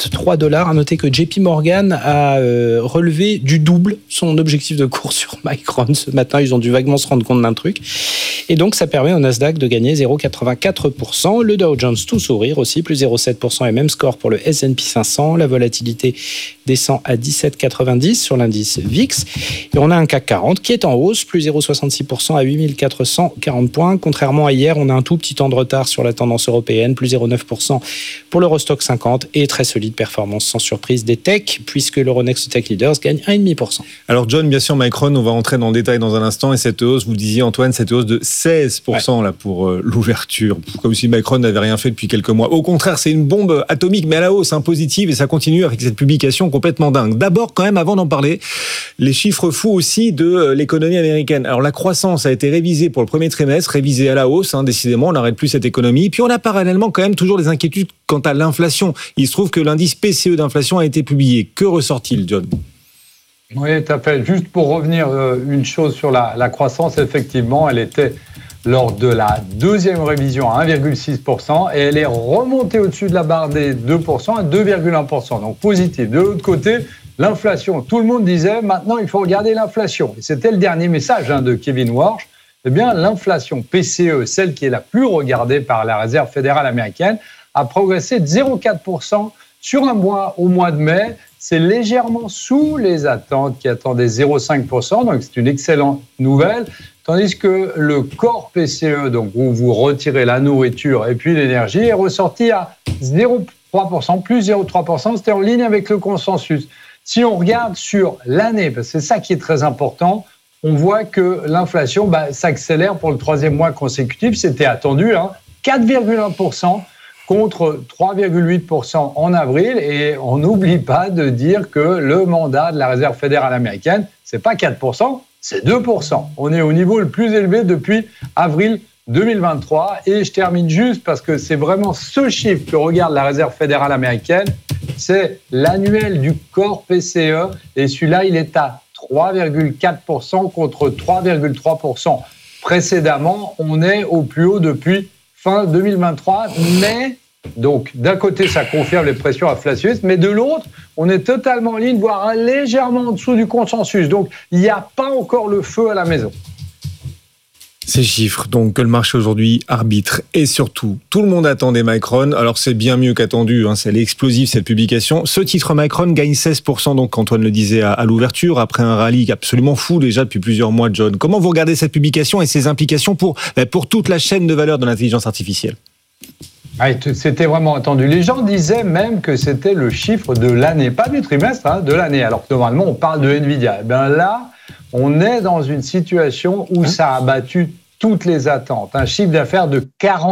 $23. À noter que JP Morgan a relevé du double son objectif de cours sur Micron ce matin. Ils ont dû vaguement se rendre compte d'un truc. Et donc, ça permet au Nasdaq de gagner 0,84%. Le Dow Jones tout sourire aussi, plus 0,7% et même score pour le S&P 500. La volatilité descend à 17,90 sur l'indice VIX. Et on a un CAC 40 qui est en hausse, plus 0,66% à 8440 points. Contrairement à hier, on a un tout petit temps de retard sur la tendance européenne, plus 0,9% pour l'Eurostock 50 et très solide performance sans surprise des techs, puisque l'Euronext Tech Leaders gagne 1,5%. Alors John, bien sûr, Micron, on va rentrer dans le détail dans un instant. Et cette hausse, vous le disiez Antoine, cette hausse de 16% là, pour l'ouverture. Comme si Micron n'avait rien fait depuis quelques mois. Au contraire, c'est une bombe atomique, mais à la hausse, positive, et ça continue avec cette publication complètement dingue. D'abord, quand même, avant d'en parler, les chiffres fous aussi de l'économie américaine. Alors la croissance a été révisée pour le premier trimestre, révisée à la hausse, décidément, on n'arrête plus cette économie. Puis on a parallèlement quand même toujours des inquiétudes quant à l'inflation. Il se trouve que l'indice PCE d'inflation a été publié. Que ressort-il, John ? Oui, tout à fait. Juste pour revenir une chose sur la croissance, effectivement, elle était lors de la deuxième révision à 1,6% et elle est remontée au-dessus de la barre des 2% à 2,1%. Donc positif. De l'autre côté, l'inflation. Tout le monde disait maintenant il faut regarder l'inflation. Et c'était le dernier message de Kevin Warsh. Eh bien, l'inflation PCE, celle qui est la plus regardée par la Réserve fédérale américaine, a progressé de 0,4% sur un mois au mois de mai. C'est légèrement sous les attentes qui attendaient 0,5%, donc c'est une excellente nouvelle. Tandis que le corps PCE, donc où vous retirez la nourriture et puis l'énergie, est ressorti à 0,3%, plus 0,3%, c'était en ligne avec le consensus. Si on regarde sur l'année, parce que c'est ça qui est très important, on voit que l'inflation s'accélère pour le troisième mois consécutif, c'était attendu, 4,1%. Contre 3,8% en avril. Et on n'oublie pas de dire que le mandat de la Réserve fédérale américaine, c'est pas 4%, c'est 2%. On est au niveau le plus élevé depuis avril 2023. Et je termine juste parce que c'est vraiment ce chiffre que regarde la Réserve fédérale américaine. C'est l'annuel du corps PCE. Et celui-là, il est à 3,4% contre 3,3%. Précédemment, on est au plus haut depuis fin 2023, mais donc d'un côté ça confirme les pressions inflationnistes, mais de l'autre on est totalement en ligne, voire légèrement en dessous du consensus. Donc il n'y a pas encore le feu à la maison. Ces chiffres, donc, que le marché aujourd'hui arbitre. Et surtout, tout le monde attendait Micron. Alors, c'est bien mieux qu'attendu. C'est explosif, cette publication. Ce titre Micron gagne 16%, donc, Antoine le disait à l'ouverture, après un rallye absolument fou déjà depuis plusieurs mois, John. Comment vous regardez cette publication et ses implications pour toute la chaîne de valeur de l'intelligence artificielle ? C'était vraiment attendu. Les gens disaient même que c'était le chiffre de l'année, pas du trimestre, de l'année. Alors que normalement, on parle de Nvidia. Et bien là, on est dans une situation où ça a battu toutes les attentes. Un chiffre d'affaires de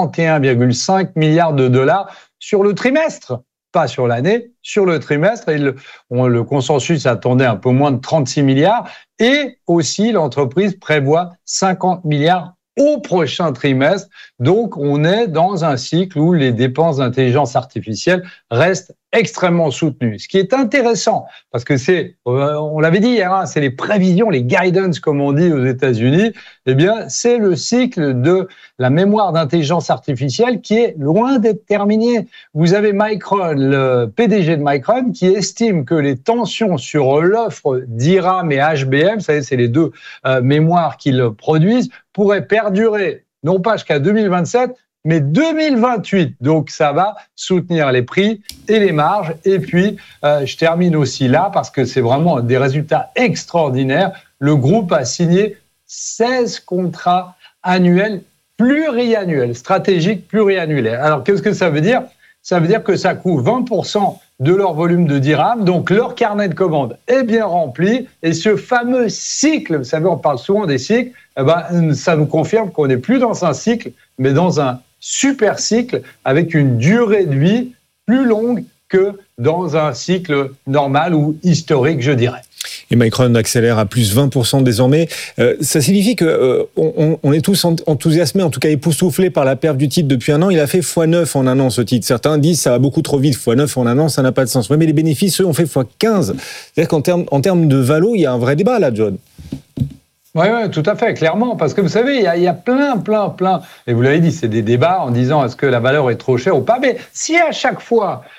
41,5 milliards de dollars sur le trimestre. Pas sur l'année, sur le trimestre. Et le consensus attendait un peu moins de 36 milliards. Et aussi, l'entreprise prévoit 50 milliards au prochain trimestre. Donc, on est dans un cycle où les dépenses d'intelligence artificielle restent extrêmement soutenues. Ce qui est intéressant, parce que on l'avait dit hier, c'est les prévisions, les guidance, comme on dit aux États-Unis, eh bien, c'est le cycle de la mémoire d'intelligence artificielle qui est loin d'être terminé. Vous avez Micron, le PDG de Micron, qui estime que les tensions sur l'offre d'IRAM et HBM, vous savez, c'est les deux mémoires qu'ils produisent, pourraient perdurer, non pas jusqu'à 2027, mais 2028. Donc, ça va soutenir les prix et les marges. Et puis, je termine aussi là, parce que c'est vraiment des résultats extraordinaires. Le groupe a signé 16 contrats annuels pluriannuels, stratégiques pluriannuels. Alors, qu'est-ce que ça veut dire ? Ça veut dire que ça couvre 20% de leur volume de dirhams, donc leur carnet de commandes est bien rempli. Et ce fameux cycle, vous savez, on parle souvent des cycles, ça nous confirme qu'on n'est plus dans un cycle, mais dans un super cycle avec une durée de vie plus longue que dans un cycle normal ou historique, je dirais. Et Micron accélère à plus 20% désormais. Ça signifie qu'on est tous enthousiasmés, en tout cas époustouflés par la perte du titre depuis un an. Il a fait x9 en un an, ce titre. Certains disent ça va beaucoup trop vite. x9 en un an, ça n'a pas de sens. Oui, mais les bénéfices, eux, ont fait x15. C'est-à-dire qu'en termes de valo, il y a un vrai débat là, John. Oui, tout à fait, clairement. Parce que vous savez, il y a plein. Et vous l'avez dit, c'est des débats en disant est-ce que la valeur est trop chère ou pas. Mais si à chaque fois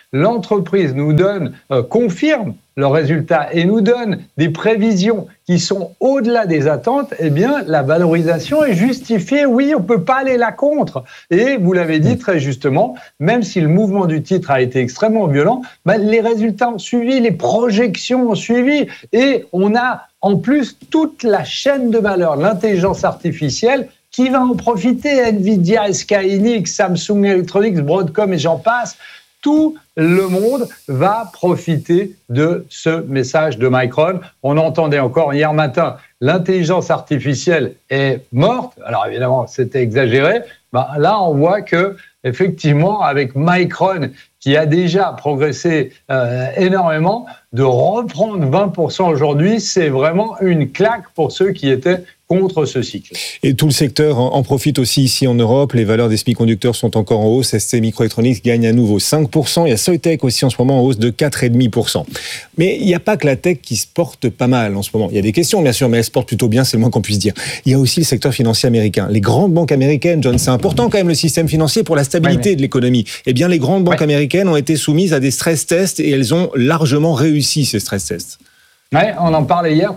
l'entreprise nous confirme leurs résultats et nous donne des prévisions qui sont au-delà des attentes, eh bien, la valorisation est justifiée. Oui, on ne peut pas aller la contre. Et vous l'avez dit très justement, même si le mouvement du titre a été extrêmement violent, les résultats ont suivi, les projections ont suivi. Et on a en plus toute la chaîne de valeur, l'intelligence artificielle, qui va en profiter. Nvidia, SK Hynix, Samsung Electronics, Broadcom et j'en passe. Tout le monde va profiter de ce message de Micron. On entendait encore hier matin, l'intelligence artificielle est morte. Alors évidemment, c'était exagéré. Là, on voit que effectivement, avec Micron, qui a déjà progressé énormément, de reprendre 20% aujourd'hui, c'est vraiment une claque pour ceux qui étaient contre ce cycle. Et tout le secteur en profite aussi ici en Europe. Les valeurs des semi-conducteurs sont encore en hausse. STMicroelectronics gagne à nouveau 5%. Il y a Soitec aussi en ce moment en hausse de 4,5%. Mais il n'y a pas que la tech qui se porte pas mal en ce moment. Il y a des questions bien sûr, mais elle se porte plutôt bien, c'est le moins qu'on puisse dire. Il y a aussi le secteur financier américain. Les grandes banques américaines, John, c'est important quand même le système financier pour la stabilité de l'économie. Eh bien, les grandes banques américaines ont été soumises à des stress tests et elles ont largement réussi ces stress tests. Oui, on en parlait hier.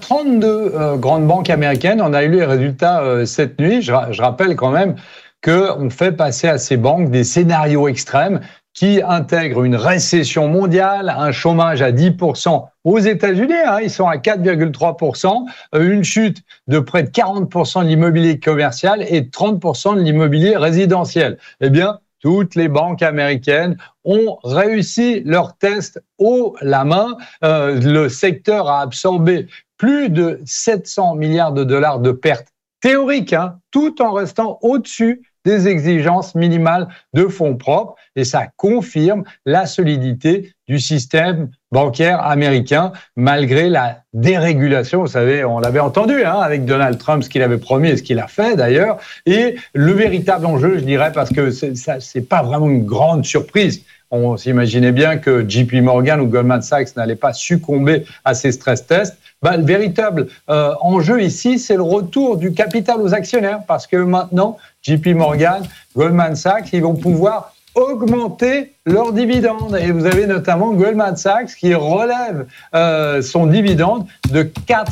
32 grandes banques américaines. On a eu les résultats cette nuit. Je rappelle quand même qu'on fait passer à ces banques des scénarios extrêmes qui intègrent une récession mondiale, un chômage à 10% aux États-Unis. Ils sont à 4,3%, une chute de près de 40% de l'immobilier commercial et 30% de l'immobilier résidentiel. Eh bien, toutes les banques américaines ont réussi leur test haut la main. Le secteur a absorbé plus de 700 milliards de dollars de pertes théoriques, tout en restant au-dessus des exigences minimales de fonds propres. Et ça confirme la solidité du système bancaire américain, malgré la dérégulation. Vous savez, on l'avait entendu avec Donald Trump, ce qu'il avait promis et ce qu'il a fait d'ailleurs. Et le véritable enjeu, je dirais, parce que c'est pas vraiment une grande surprise. On s'imaginait bien que JP Morgan ou Goldman Sachs n'allaient pas succomber à ces stress tests. Le véritable enjeu ici, c'est le retour du capital aux actionnaires, parce que maintenant, JP Morgan, Goldman Sachs, ils vont pouvoir augmenter leurs dividendes. Et vous avez notamment Goldman Sachs qui relève son dividende de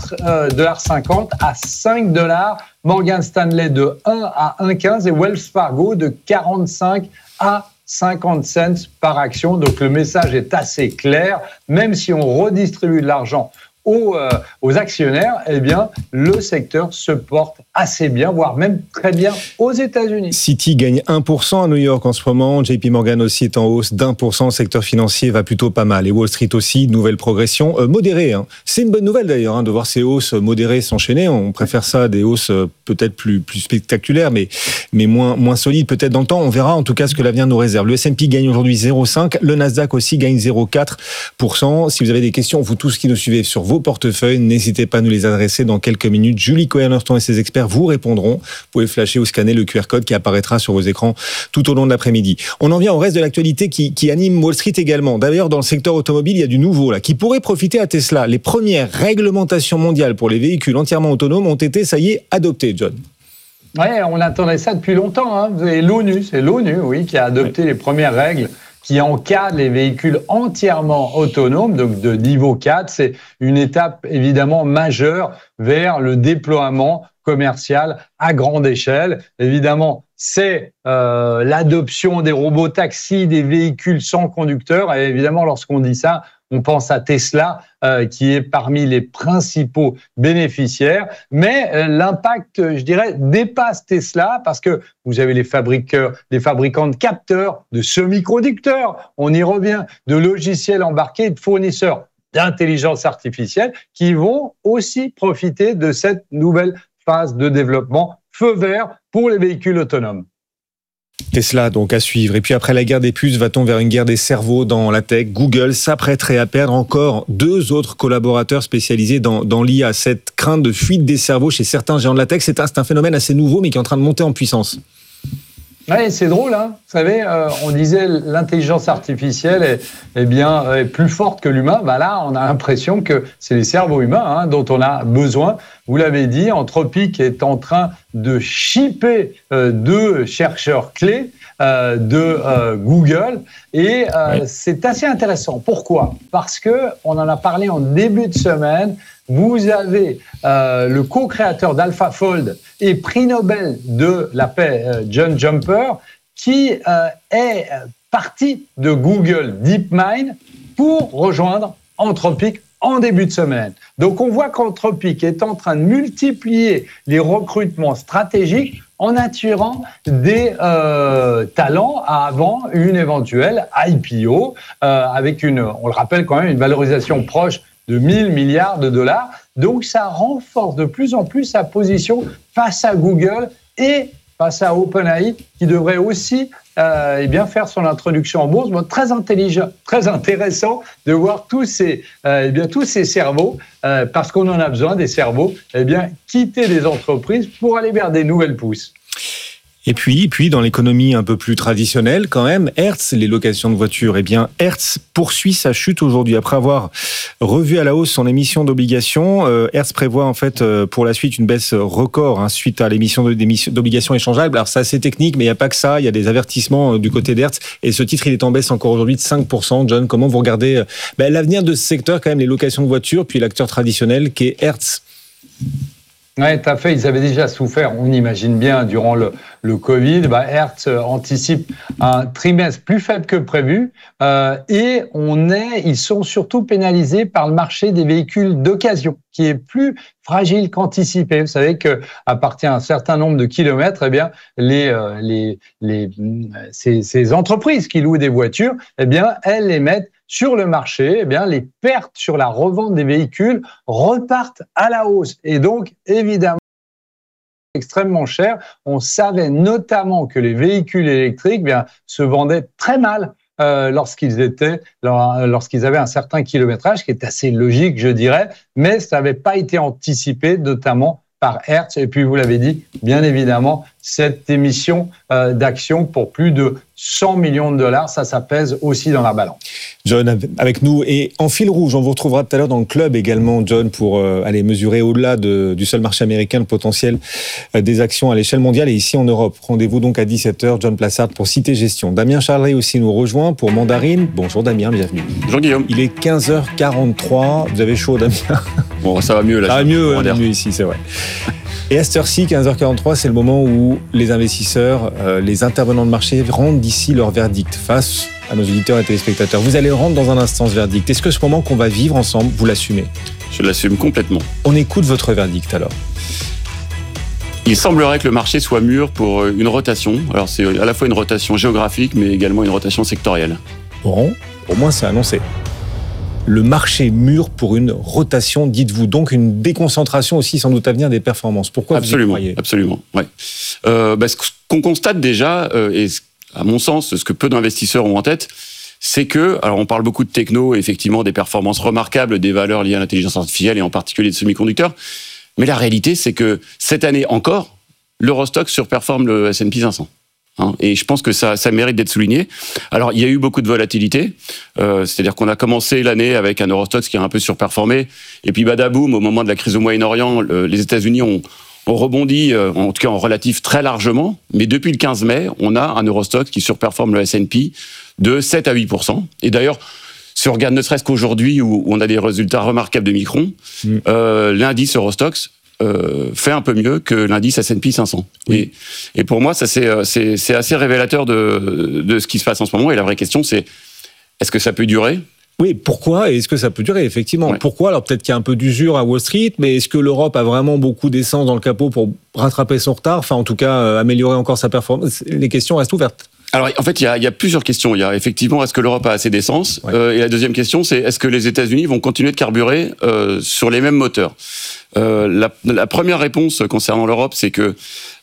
4,50$ à 5$, Morgan Stanley de 1 à 1,15 et Wells Fargo de 45 à 50 cents par action. Donc le message est assez clair. Même si on redistribue de l'argent aux actionnaires, eh bien, le secteur se porte assez bien, voire même très bien aux États-Unis. Citi gagne 1% à New York en ce moment. JP Morgan aussi est en hausse d'1%. Le secteur financier va plutôt pas mal. Et Wall Street aussi, nouvelle progression modérée. C'est une bonne nouvelle d'ailleurs de voir ces hausses modérées s'enchaîner. On préfère ça à des hausses peut-être plus spectaculaires, mais moins solides peut-être dans le temps. On verra en tout cas ce que l'avenir nous réserve. Le S&P gagne aujourd'hui 0,5%. Le Nasdaq aussi gagne 0,4%. Si vous avez des questions, vous tous qui nous suivez sur vos portefeuilles, n'hésitez pas à nous les adresser dans quelques minutes. Julie Cohen-Hurston et ses experts vous répondront. Vous pouvez flasher ou scanner le QR code qui apparaîtra sur vos écrans tout au long de l'après-midi. On en vient au reste de l'actualité qui anime Wall Street également. D'ailleurs, dans le secteur automobile, il y a du nouveau qui pourrait profiter à Tesla. Les premières réglementations mondiales pour les véhicules entièrement autonomes ont été, ça y est, adoptées, John. Oui, on attendait ça depuis longtemps. C'est l'ONU, qui a adopté les premières règles qui encadre les véhicules entièrement autonomes, donc de niveau 4. C'est une étape évidemment majeure vers le déploiement commercial à grande échelle. Évidemment, c'est l'adoption des robots taxis, des véhicules sans conducteur. Et évidemment, lorsqu'on dit ça, on pense à Tesla, qui est parmi les principaux bénéficiaires. Mais l'impact, je dirais, dépasse Tesla parce que vous avez les fabricants de capteurs, de semi-conducteurs, on y revient, de logiciels embarqués, de fournisseurs d'intelligence artificielle qui vont aussi profiter de cette nouvelle phase de développement feu vert pour les véhicules autonomes. Tesla donc à suivre. Et puis après la guerre des puces, va-t-on vers une guerre des cerveaux dans la tech? Google s'apprêterait à perdre encore 2 autres collaborateurs spécialisés dans l'IA. Cette crainte de fuite des cerveaux chez certains géants de la tech, c'est un phénomène assez nouveau mais qui est en train de monter en puissance. Oui, c'est drôle, Vous savez, on disait l'intelligence artificielle est plus forte que l'humain. Là, on a l'impression que c'est les cerveaux humains dont on a besoin. Vous l'avez dit, Anthropic est en train de shipper 2 chercheurs clés de Google. Et c'est assez intéressant. Pourquoi ? Parce que on en a parlé en début de semaine. Vous avez le co-créateur d'AlphaFold et prix Nobel de la paix, John Jumper, qui est parti de Google DeepMind pour rejoindre Anthropic en début de semaine. Donc on voit qu'Anthropic est en train de multiplier les recrutements stratégiques en attirant des talents avant une éventuelle IPO avec on le rappelle quand même, une valorisation proche de 1000 milliards de dollars. Donc ça renforce de plus en plus sa position face à Google et face à OpenAI, qui devrait aussi faire son introduction en bourse. Bon, très intelligent, très intéressant de voir tous ces cerveaux, parce qu'on en a besoin des cerveaux, quitter les entreprises pour aller vers des nouvelles pousses. Et puis, dans l'économie un peu plus traditionnelle, quand même, Hertz, les locations de voitures, Hertz poursuit sa chute aujourd'hui. Après avoir revu à la hausse son émission d'obligations, Hertz prévoit en fait pour la suite une baisse record suite à l'émission d'obligations échangeables. Alors c'est assez technique, mais il n'y a pas que ça. Il y a des avertissements du côté d'Hertz. Et ce titre, il est en baisse encore aujourd'hui de 5%. John, comment vous regardez l'avenir de ce secteur, quand même, les locations de voitures, puis l'acteur traditionnel qui est Hertz ? Oui, tout à fait. Ils avaient déjà souffert, on imagine bien, durant le Covid. Hertz anticipe un trimestre plus faible que prévu et ils sont surtout pénalisés par le marché des véhicules d'occasion, qui est plus fragile qu'anticipé. Vous savez qu'à partir d'un certain nombre de kilomètres, ces entreprises qui louent des voitures, elles les mettent sur le marché. Les pertes sur la revente des véhicules repartent à la hausse. Et donc, évidemment, extrêmement cher. On savait notamment que les véhicules électriques se vendaient très mal lorsqu'ils avaient un certain kilométrage, qui est assez logique, je dirais, mais ça n'avait pas été anticipé, notamment par Hertz. Et puis, vous l'avez dit, bien évidemment, cette émission d'actions pour plus de 100 millions de dollars, ça pèse aussi dans la balance. John, avec nous, et en fil rouge, on vous retrouvera tout à l'heure dans le club également, John, pour aller mesurer au-delà du seul marché américain le potentiel des actions à l'échelle mondiale et ici en Europe. Rendez-vous donc à 17h, John Plassard pour Cité Gestion. Damien Charlet aussi nous rejoint pour Mandarine. Bonjour Damien, bienvenue. Bonjour Guillaume. Il est 15h43, vous avez chaud Damien ? Bon, ça va mieux là. Ça va mieux ici, c'est vrai. Et à cette heure-ci, 15h43, c'est le moment où les investisseurs, les intervenants de marché rendent d'ici leur verdict face à nos auditeurs et téléspectateurs. Vous allez rendre dans un instant ce verdict. Est-ce que ce moment qu'on va vivre ensemble, vous l'assumez ? Je l'assume complètement. On écoute votre verdict alors. Il semblerait que le marché soit mûr pour une rotation. Alors c'est à la fois une rotation géographique, mais également une rotation sectorielle. Bon, au moins c'est annoncé. Le marché mûr pour une rotation, dites-vous, donc une déconcentration aussi sans doute à venir des performances. Pourquoi vous y croyez ? Absolument, ouais. Ce qu'on constate déjà, et à mon sens, ce que peu d'investisseurs ont en tête, c'est que, alors on parle beaucoup de techno, effectivement des performances remarquables, des valeurs liées à l'intelligence artificielle et en particulier de semi-conducteurs, mais la réalité c'est que cette année encore, l'Eurostoxx surperforme le S&P 500. Et je pense que ça mérite d'être souligné. Alors, il y a eu beaucoup de volatilité. C'est-à-dire qu'on a commencé l'année avec un Eurostoxx qui a un peu surperformé. Et puis, badaboum, au moment de la crise au Moyen-Orient, les États-Unis ont rebondi, en tout cas en relatif très largement. Mais depuis le 15 mai, on a un Eurostoxx qui surperforme le S&P de 7 à 8%. Et d'ailleurs, si on regarde ne serait-ce qu'aujourd'hui où on a des résultats remarquables de Micron, l'indice Eurostoxx fait un peu mieux que l'indice S&P 500. Oui. Et pour moi, ça c'est assez révélateur de ce qui se passe en ce moment. Et la vraie question, c'est est-ce que ça peut durer ? Oui, pourquoi ? Et est-ce que ça peut durer, effectivement ? Ouais. Pourquoi ? Alors peut-être qu'il y a un peu d'usure à Wall Street, mais est-ce que l'Europe a vraiment beaucoup d'essence dans le capot pour rattraper son retard ? Enfin, en tout cas, améliorer encore sa performance ? Les questions restent ouvertes. Alors, en fait, il y a plusieurs questions. Il y a effectivement, est-ce que l'Europe a assez d'essence ? Et la deuxième question, c'est est-ce que les États-Unis vont continuer de carburer sur les mêmes moteurs ? La première réponse concernant l'Europe, c'est que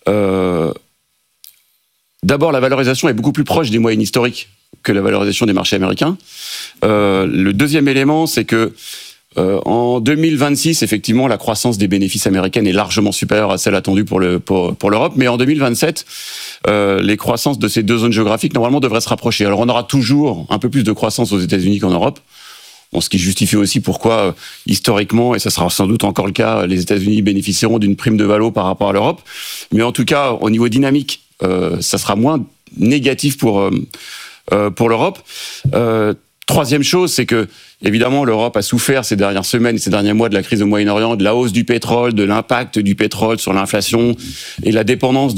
d'abord, la valorisation est beaucoup plus proche des moyennes historiques que la valorisation des marchés américains. Le deuxième élément, c'est que en 2026, effectivement, la croissance des bénéfices américaines est largement supérieure à celle attendue pour l'Europe. Mais en 2027, les croissances de ces deux zones géographiques, normalement, devraient se rapprocher. Alors, on aura toujours un peu plus de croissance aux États-Unis qu'en Europe. Bon, ce qui justifie aussi pourquoi, historiquement, et ça sera sans doute encore le cas, les États-Unis bénéficieront d'une prime de valo par rapport à l'Europe. Mais en tout cas, au niveau dynamique, ça sera moins négatif pour l'Europe. Troisième chose, c'est que évidemment l'Europe a souffert ces dernières semaines et ces derniers mois de la crise au Moyen-Orient, de la hausse du pétrole, de l'impact du pétrole sur l'inflation et la dépendance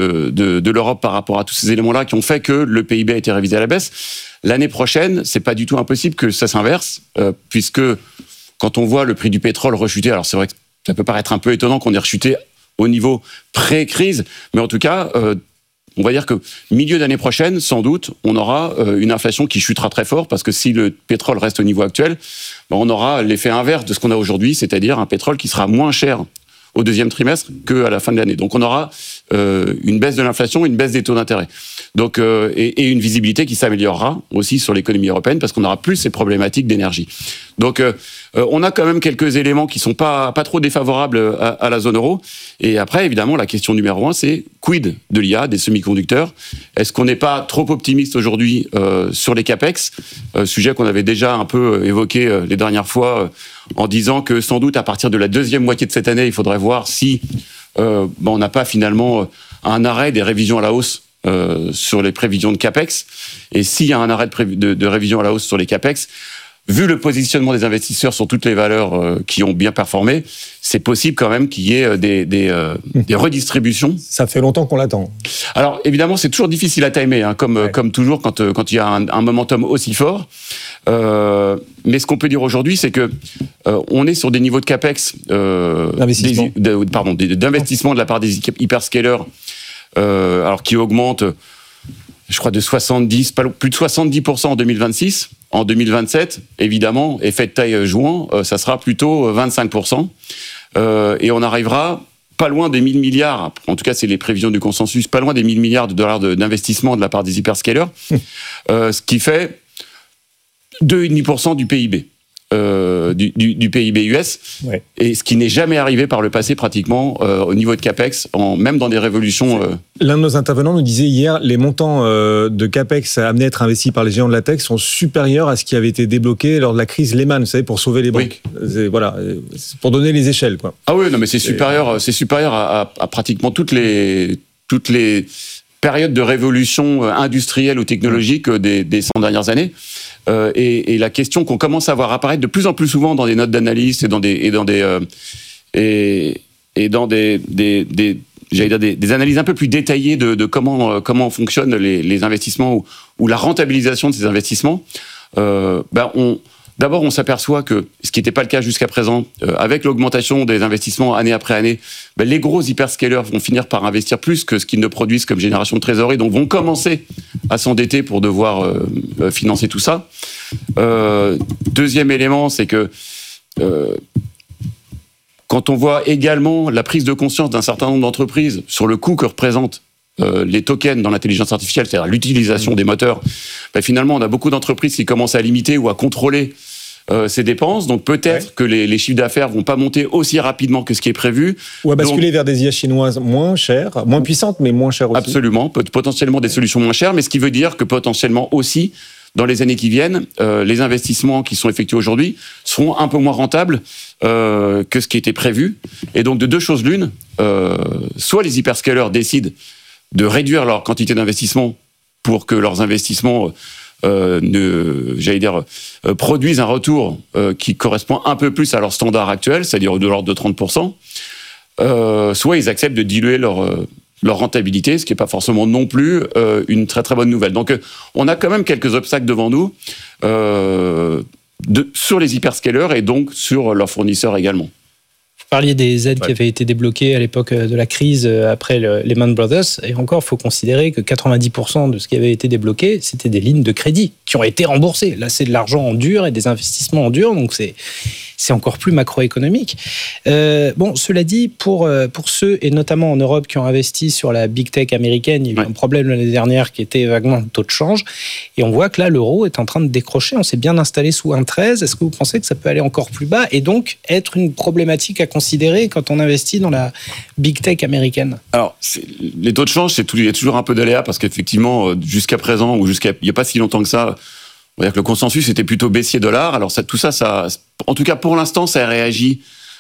de l'Europe par rapport à tous ces éléments-là qui ont fait que le PIB a été révisé à la baisse. L'année prochaine, c'est pas du tout impossible que ça s'inverse, puisque quand on voit le prix du pétrole rechuter, alors c'est vrai que ça peut paraître un peu étonnant qu'on ait rechuté au niveau pré-crise, mais en tout cas, on va dire que milieu d'année prochaine, sans doute, on aura une inflation qui chutera très fort, parce que si le pétrole reste au niveau actuel, on aura l'effet inverse de ce qu'on a aujourd'hui, c'est-à-dire un pétrole qui sera moins cher au deuxième trimestre qu'à la fin de l'année. Donc on aura une baisse de l'inflation, une baisse des taux d'intérêt. Donc et une visibilité qui s'améliorera aussi sur l'économie européenne parce qu'on n'aura plus ces problématiques d'énergie. Donc on a quand même quelques éléments qui sont pas trop défavorables à la zone euro. Et après évidemment la question numéro 1 c'est quid de l'IA, des semi-conducteurs. Est-ce qu'on n'est pas trop optimiste aujourd'hui sur les capex, sujet qu'on avait déjà un peu évoqué les dernières fois en disant que sans doute à partir de la deuxième moitié de cette année il faudrait voir si on n'a pas finalement un arrêt des révisions à la hausse sur les prévisions de capex. Et s'il y a un arrêt de révision à la hausse sur les capex, vu le positionnement des investisseurs sur toutes les valeurs qui ont bien performé, c'est possible quand même qu'il y ait des redistributions. Ça fait longtemps qu'on l'attend. Alors évidemment, c'est toujours difficile à timer, hein, comme toujours quand il y a un momentum aussi fort. Mais ce qu'on peut dire aujourd'hui, c'est que on est sur des niveaux de capex d'investissement de la part des hyperscalers, alors qui augmentent, je crois, de 70, plus de 70% en 2026. En 2027, évidemment, effet de taille jouant, ça sera plutôt 25%. Et on arrivera pas loin des 1000 milliards, en tout cas c'est les prévisions du consensus, pas loin des 1000 milliards de dollars d'investissement de la part des hyperscalers, ce qui fait 2,5% du PIB. Du PIB US, ouais. Et ce qui n'est jamais arrivé par le passé pratiquement au niveau de CAPEX, même dans des révolutions... L'un de nos intervenants nous disait hier, les montants de CAPEX amenés à être investis par les géants de la tech sont supérieurs à ce qui avait été débloqué lors de la crise Lehman, vous savez, pour sauver les banques. Oui. Voilà, c'est pour donner les échelles, quoi. Ah oui, non, mais c'est supérieur à pratiquement toutes les périodes de révolution industrielle ou technologique des 100 dernières années. Et la question qu'on commence à voir apparaître de plus en plus souvent dans des notes d'analyse et dans des analyses un peu plus détaillées de comment fonctionnent les investissements ou la rentabilisation de ces investissements. D'abord, on s'aperçoit que, ce qui n'était pas le cas jusqu'à présent, avec l'augmentation des investissements année après année, les gros hyperscalers vont finir par investir plus que ce qu'ils ne produisent comme génération de trésorerie, donc vont commencer à s'endetter pour devoir financer tout ça. Deuxième élément, c'est que quand on voit également la prise de conscience d'un certain nombre d'entreprises sur le coût que représentent les tokens dans l'intelligence artificielle, c'est-à-dire l'utilisation des moteurs, finalement, on a beaucoup d'entreprises qui commencent à limiter ou à contrôler ces dépenses. Donc peut-être que les chiffres d'affaires vont pas monter aussi rapidement que ce qui est prévu. Ou à basculer vers des IA chinoises moins chères, moins puissantes, mais moins chères aussi. Absolument, potentiellement des solutions moins chères, mais ce qui veut dire que potentiellement aussi, dans les années qui viennent, les investissements qui sont effectués aujourd'hui seront un peu moins rentables que ce qui était prévu. Et donc de deux choses l'une, soit les hyperscalers décident de réduire leur quantité d'investissement pour que leurs investissements produisent un retour qui correspond un peu plus à leur standard actuel, c'est-à-dire de l'ordre de 30%, soit ils acceptent de diluer leur rentabilité, ce qui n'est pas forcément non plus une très très bonne nouvelle. Donc on a quand même quelques obstacles devant nous sur les hyperscalers et donc sur leurs fournisseurs également. Vous parliez des aides qui avaient été débloquées à l'époque de la crise après Lehman Brothers. Et encore, il faut considérer que 90% de ce qui avait été débloqué, c'était des lignes de crédit qui ont été remboursées. Là, c'est de l'argent en dur et des investissements en dur. Donc, c'est encore plus macroéconomique. Cela dit, pour ceux, et notamment en Europe, qui ont investi sur la big tech américaine, il y a eu un problème l'année dernière qui était vaguement le taux de change. Et on voit que là, l'euro est en train de décrocher. On s'est bien installé sous 1,13. Est-ce que vous pensez que ça peut aller encore plus bas et donc être une problématique à considérer quand on investit dans la big tech américaine? Alors, les taux de change, il y a toujours un peu d'aléa parce qu'effectivement, jusqu'à présent, ou il n'y a pas si longtemps que ça, on va dire que le consensus était plutôt baissier dollar. Alors tout ça, en tout cas pour l'instant, ça a réagi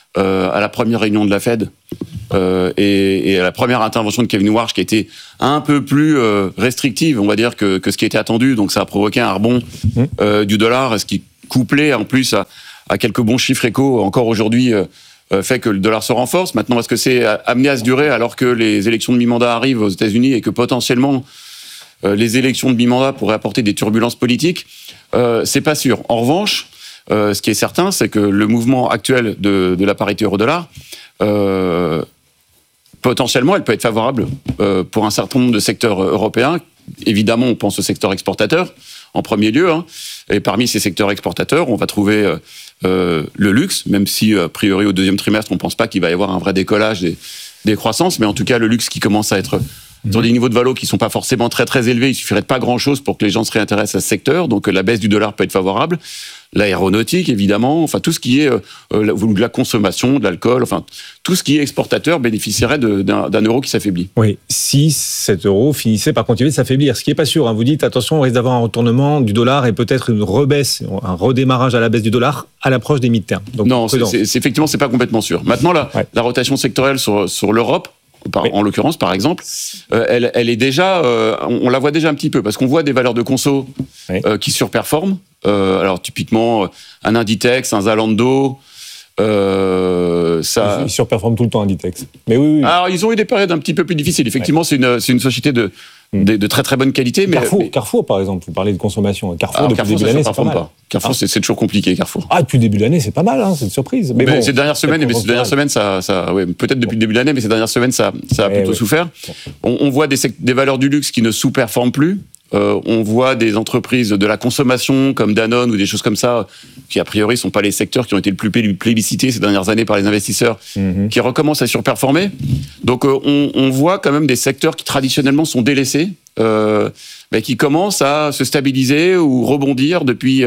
à la première réunion de la Fed et à la première intervention de Kevin Warsh qui a été un peu plus restrictive, on va dire, que ce qui était attendu. Donc ça a provoqué un rebond du dollar, ce qui, couplé en plus à quelques bons chiffres échos encore aujourd'hui, fait que le dollar se renforce. Maintenant, est-ce que c'est amené à se durer alors que les élections de mi-mandat arrivent aux États-Unis et que potentiellement les élections de mi-mandat pourraient apporter des turbulences politiques? C'est pas sûr. En revanche, ce qui est certain, c'est que le mouvement actuel de la parité euro-dollar, potentiellement, elle peut être favorable pour un certain nombre de secteurs européens. Évidemment, on pense au secteur exportateur en premier lieu, hein. Et parmi ces secteurs exportateurs, on va trouver le luxe, même si a priori au deuxième trimestre, on ne pense pas qu'il va y avoir un vrai décollage des croissances, mais en tout cas le luxe qui commence à être sur des niveaux de valo qui ne sont pas forcément très très élevés. Il suffirait de pas grand-chose pour que les gens se réintéressent à ce secteur, donc la baisse du dollar peut être favorable. L'aéronautique, évidemment, enfin tout ce qui est de la consommation, de l'alcool, enfin tout ce qui est exportateur bénéficierait d'un euro qui s'affaiblit. Oui, si cet euro finissait par continuer de s'affaiblir, ce qui n'est pas sûr. Hein. Vous dites, attention, on risque d'avoir un retournement du dollar et peut-être une rebaisse, un redémarrage à la baisse du dollar à l'approche des mi-termes. Donc, non, effectivement, c'est pas complètement sûr. Maintenant, la rotation sectorielle sur l'Europe, en l'occurrence, par exemple, elle est déjà, on la voit déjà un petit peu, parce qu'on voit des valeurs de conso qui surperforment. Alors, typiquement, un Inditex, un Zalando, ça... Ils surperforment tout le temps, Inditex. Mais oui. Alors, ils ont eu des périodes un petit peu plus difficiles. Effectivement, c'est une société de très très bonne qualité. Mais Carrefour, par exemple, vous parlez de consommation. Carrefour, depuis le début de l'année, c'est pas mal. Carrefour, c'est toujours compliqué, Carrefour. Ah, depuis le début de l'année, c'est pas mal, hein, c'est une surprise. Mais bon, ces dernières semaines, ça peut-être depuis le début de l'année, mais ces dernières semaines, ça a plutôt souffert. On voit des valeurs du luxe qui ne sous-performent plus. On voit des entreprises de la consommation comme Danone ou des choses comme ça qui a priori sont pas les secteurs qui ont été le plus plébiscités ces dernières années par les investisseurs, qui recommencent à surperformer. Donc on voit quand même des secteurs qui traditionnellement sont délaissés, mais qui commencent à se stabiliser ou rebondir depuis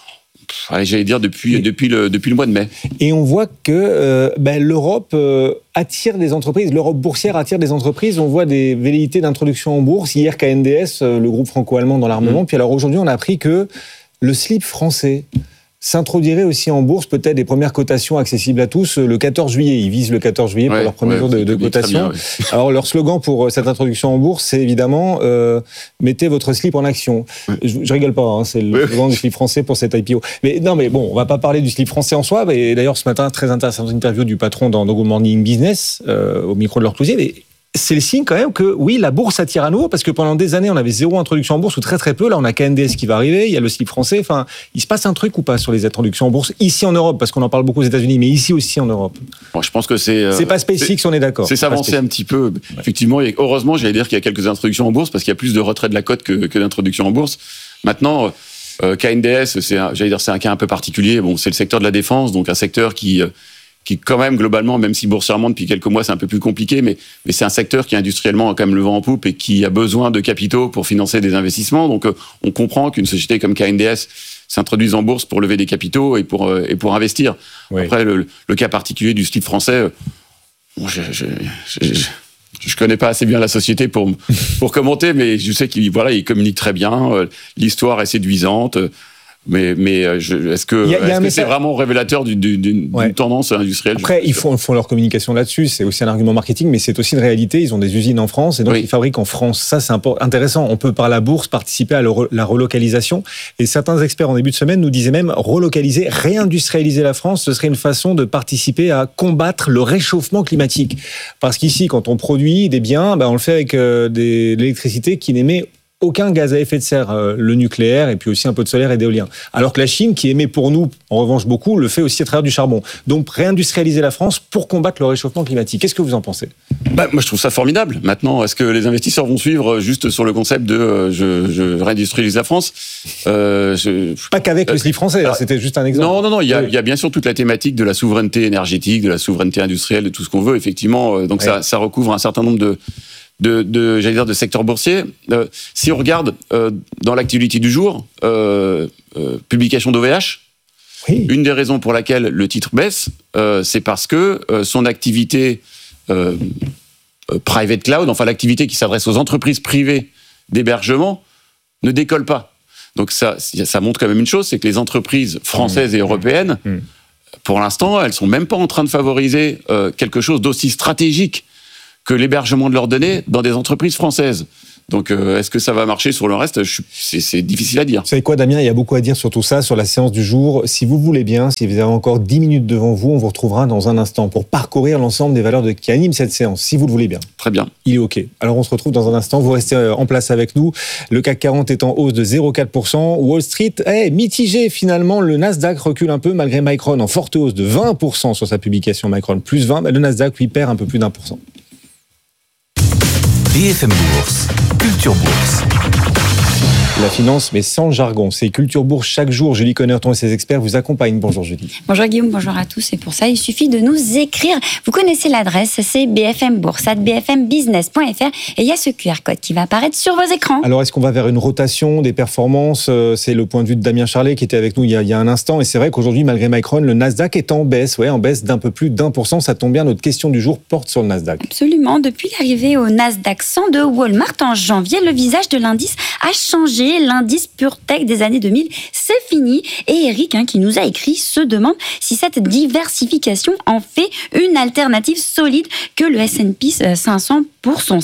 le mois de mai. Et on voit que l'Europe attire des entreprises, l'Europe boursière attire des entreprises. On voit des velléités d'introduction en bourse. Hier, KNDS, le groupe franco-allemand dans l'armement. Puis alors aujourd'hui, on a appris que le slip français s'introduirait aussi en bourse, peut-être des premières cotations accessibles à tous le 14 juillet. Ils visent le 14 juillet pour leur premier jour de cotation. Bien, Alors, leur slogan pour cette introduction en bourse, c'est évidemment mettez votre slip en action. Je rigole pas, hein, c'est le slogan du slip français pour cette IPO. Mais non, mais bon, on va pas parler du slip français en soi. Et d'ailleurs, ce matin, très intéressante interview du patron dans Good Morning Business, au micro de Laure Clousier. Mais c'est le signe quand même que oui, la bourse attire à nouveau, parce que pendant des années, on avait zéro introduction en bourse ou très très peu. Là, on a KNDS qui va arriver, il y a le slip français. Enfin, il se passe un truc ou pas sur les introductions en bourse ici en Europe, parce qu'on en parle beaucoup aux États-Unis, mais ici aussi en Europe. Bon, je pense que c'est pas SpaceX, on est d'accord. C'est s'avancer un petit peu. Effectivement, heureusement, j'allais dire qu'il y a quelques introductions en bourse, parce qu'il y a plus de retrait de la cote que d'introduction en bourse. Maintenant, KNDS, c'est un cas un peu particulier. Bon, c'est le secteur de la défense, donc un secteur qui quand même, globalement, même si boursièrement, depuis quelques mois, c'est un peu plus compliqué, mais c'est un secteur qui, industriellement, a quand même le vent en poupe et qui a besoin de capitaux pour financer des investissements. Donc, on comprend qu'une société comme KNDS s'introduise en bourse pour lever des capitaux et pour investir. Oui. Après, le cas particulier du slip français, je connais pas assez bien la société pour commenter, mais je sais qu'il communique très bien. L'histoire est séduisante. Mais est-ce que c'est vraiment révélateur d'une tendance industrielle? Après, ils font leur communication là-dessus. C'est aussi un argument marketing, mais c'est aussi une réalité. Ils ont des usines en France et donc ils fabriquent en France. Ça, c'est intéressant. On peut, par la bourse, participer à la relocalisation. Et certains experts, en début de semaine, nous disaient même relocaliser, réindustrialiser la France, ce serait une façon de participer à combattre le réchauffement climatique. Parce qu'ici, quand on produit des biens, on le fait avec de l'électricité qui n'émet aucun gaz à effet de serre, le nucléaire et puis aussi un peu de solaire et d'éolien. Alors que la Chine, qui émet pour nous, en revanche, beaucoup, le fait aussi à travers du charbon. Donc, réindustrialiser la France pour combattre le réchauffement climatique. Qu'est-ce que vous en pensez ? Moi, je trouve ça formidable. Maintenant, est-ce que les investisseurs vont suivre juste sur le concept de je réindustrialise la France Pas qu'avec le slip français, c'était juste un exemple. Non. Il y a bien sûr toute la thématique de la souveraineté énergétique, de la souveraineté industrielle, de tout ce qu'on veut, effectivement. Donc, ça recouvre un certain nombre de secteurs boursiers. Si on regarde dans l'activité du jour, publication d'OVH, une des raisons pour laquelle le titre baisse, c'est parce que son activité private cloud, enfin l'activité qui s'adresse aux entreprises privées d'hébergement, ne décolle pas. Donc ça montre quand même une chose, c'est que les entreprises françaises et européennes pour l'instant, elles sont même pas en train de favoriser quelque chose d'aussi stratégique que l'hébergement de leurs données dans des entreprises françaises. Donc, est-ce que ça va marcher sur le reste ? C'est difficile à dire. Vous savez quoi, Damien ? Il y a beaucoup à dire sur tout ça, sur la séance du jour. Si vous voulez bien, si vous avez encore 10 minutes devant vous, on vous retrouvera dans un instant pour parcourir l'ensemble des valeurs qui animent cette séance, si vous le voulez bien. Très bien. Il est OK. Alors, on se retrouve dans un instant. Vous restez en place avec nous. Le CAC 40 est en hausse de 0,4%. Wall Street est mitigé, finalement. Le Nasdaq recule un peu malgré Micron en forte hausse de 20% sur sa publication Micron. Plus 20, mais le Nasdaq, lui, perd un peu plus d'1%. BFM Bourse, Culture Bourse. La finance, mais sans jargon. C'est Culture Bourse chaque jour. Julie Connerton et ses experts vous accompagnent. Bonjour Julie. Bonjour Guillaume, bonjour à tous. Et pour ça, il suffit de nous écrire. Vous connaissez l'adresse, c'est bfmbourse@bfmbusiness.fr. Et il y a ce QR code qui va apparaître sur vos écrans. Alors, est-ce qu'on va vers une rotation des performances ? C'est le point de vue de Damien Charlet qui était avec nous il y a un instant. Et c'est vrai qu'aujourd'hui, malgré Micron, le Nasdaq est en baisse. Ouais, en baisse d'un peu plus d'1%. Ça tombe bien, notre question du jour porte sur le Nasdaq. Absolument. Depuis l'arrivée au Nasdaq 100 de Walmart en janvier, le visage de l'indice a changé. L'indice pure tech des années 2000, c'est fini. Et Eric, qui nous a écrit, se demande si cette diversification en fait une alternative solide que le S&P 500 pour son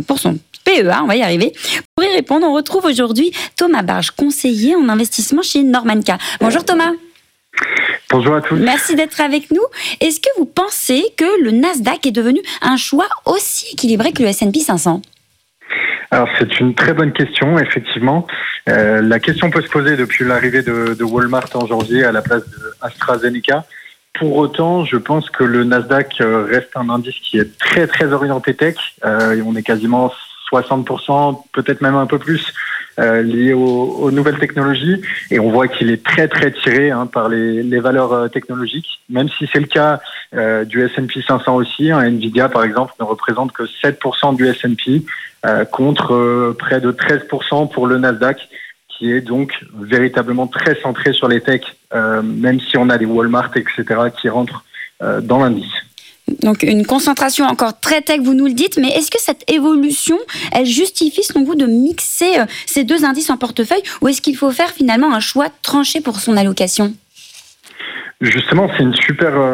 PEA, on va y arriver. Pour y répondre, on retrouve aujourd'hui Thomas Barge, conseiller en investissement chez Normanca. Bonjour Thomas. Bonjour à tous. Merci d'être avec nous. Est-ce que vous pensez que le Nasdaq est devenu un choix aussi équilibré que le S&P 500 ? Alors c'est une très bonne question, effectivement. La question peut se poser depuis l'arrivée de Walmart en janvier à la place de AstraZeneca. Pour autant, je pense que le Nasdaq reste un indice qui est très très orienté tech. On est quasiment 60%, peut-être même un peu plus, lié aux nouvelles technologies. Et on voit qu'il est très très tiré par les valeurs technologiques, même si c'est le cas du S&P 500 aussi. Nvidia, par exemple, ne représente que 7% du S&P contre près de 13% pour le Nasdaq, qui est donc véritablement très centré sur les techs, même si on a des Walmart, etc., qui rentrent dans l'indice. Donc une concentration encore très tech, vous nous le dites, mais est-ce que cette évolution, elle justifie selon vous de mixer ces deux indices en portefeuille, ou est-ce qu'il faut faire finalement un choix tranché pour son allocation ? Justement, c'est une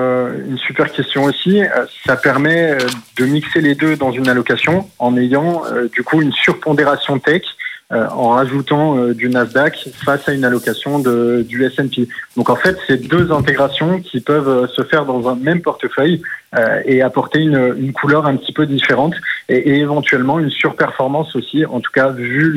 super question aussi. Ça permet de mixer les deux dans une allocation en ayant du coup une surpondération tech en rajoutant du Nasdaq face à une allocation du S&P. Donc en fait, c'est deux intégrations qui peuvent se faire dans un même portefeuille et apporter une couleur un petit peu différente et éventuellement une surperformance aussi, en tout cas vu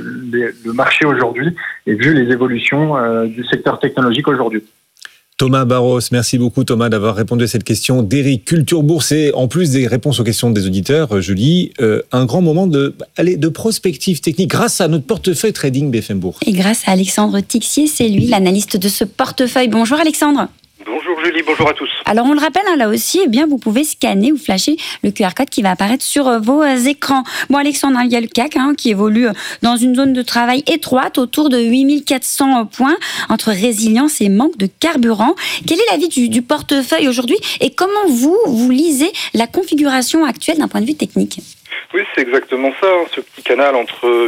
le marché aujourd'hui et vu les évolutions du secteur technologique aujourd'hui. Thomas Barros, merci beaucoup Thomas d'avoir répondu à cette question d'Eric. Culture Bourse et en plus des réponses aux questions des auditeurs, Julie, un grand moment de prospective technique grâce à notre portefeuille trading BFM Bourse. Et grâce à Alexandre Tixier, c'est lui l'analyste de ce portefeuille. Bonjour Alexandre. Bonjour Julie, bonjour à tous. Alors on le rappelle, là aussi, vous pouvez scanner ou flasher le QR code qui va apparaître sur vos écrans. Bon Alexandre, il y a le CAC qui évolue dans une zone de travail étroite autour de 8400 points entre résilience et manque de carburant. Quel est l'avis du portefeuille aujourd'hui et comment vous lisez la configuration actuelle d'un point de vue technique ? Oui, c'est exactement ça, ce petit canal entre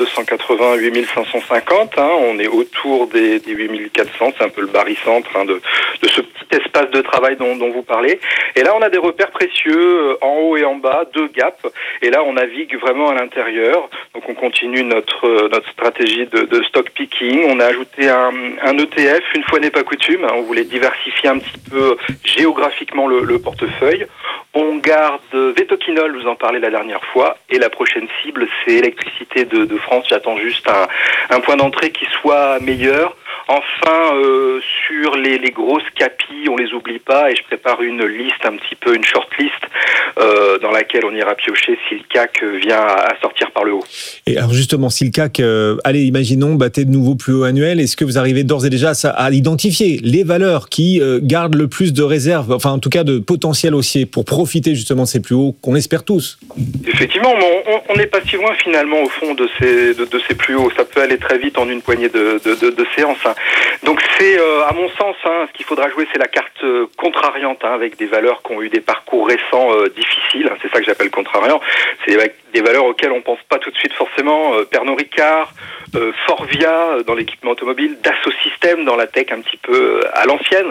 8280 et 8550, on est autour des 8400, c'est un peu le barycentre de ce petit espace de travail dont vous parlez. Et là, on a des repères précieux en haut et en bas, deux gaps, et là, on navigue vraiment à l'intérieur. Donc, on continue notre stratégie de stock picking. On a ajouté un ETF, une fois n'est pas coutume, on voulait diversifier un petit peu géographiquement le portefeuille. On garde Vetoquinol, vous en parlez la dernière fois, et la prochaine cible, c'est Électricité de France. J'attends juste un point d'entrée qui soit meilleur. Enfin, sur les grosses capis, on les oublie pas, et je prépare une liste un petit peu, une shortlist, dans laquelle on ira piocher si le CAC vient à sortir par le haut. Et alors justement, si le CAC, imaginons, battait de nouveau plus haut annuel, est-ce que vous arrivez d'ores et déjà à identifier les valeurs qui gardent le plus de réserves, enfin en tout cas de potentiel haussier, pour profiter justement de ces plus hauts qu'on espère tous ? Effectivement, on n'est pas si loin finalement au fond de ces plus hauts. Ça peut aller très vite en une poignée de séances. Donc c'est, à mon sens, ce qu'il faudra jouer, c'est la carte contrariante, avec des valeurs qui ont eu des parcours récents difficiles. C'est ça que j'appelle contrariant. C'est des valeurs auxquelles on pense pas tout de suite forcément. Pernod Ricard, Forvia dans l'équipement automobile, Dassault Systèmes dans la tech un petit peu à l'ancienne.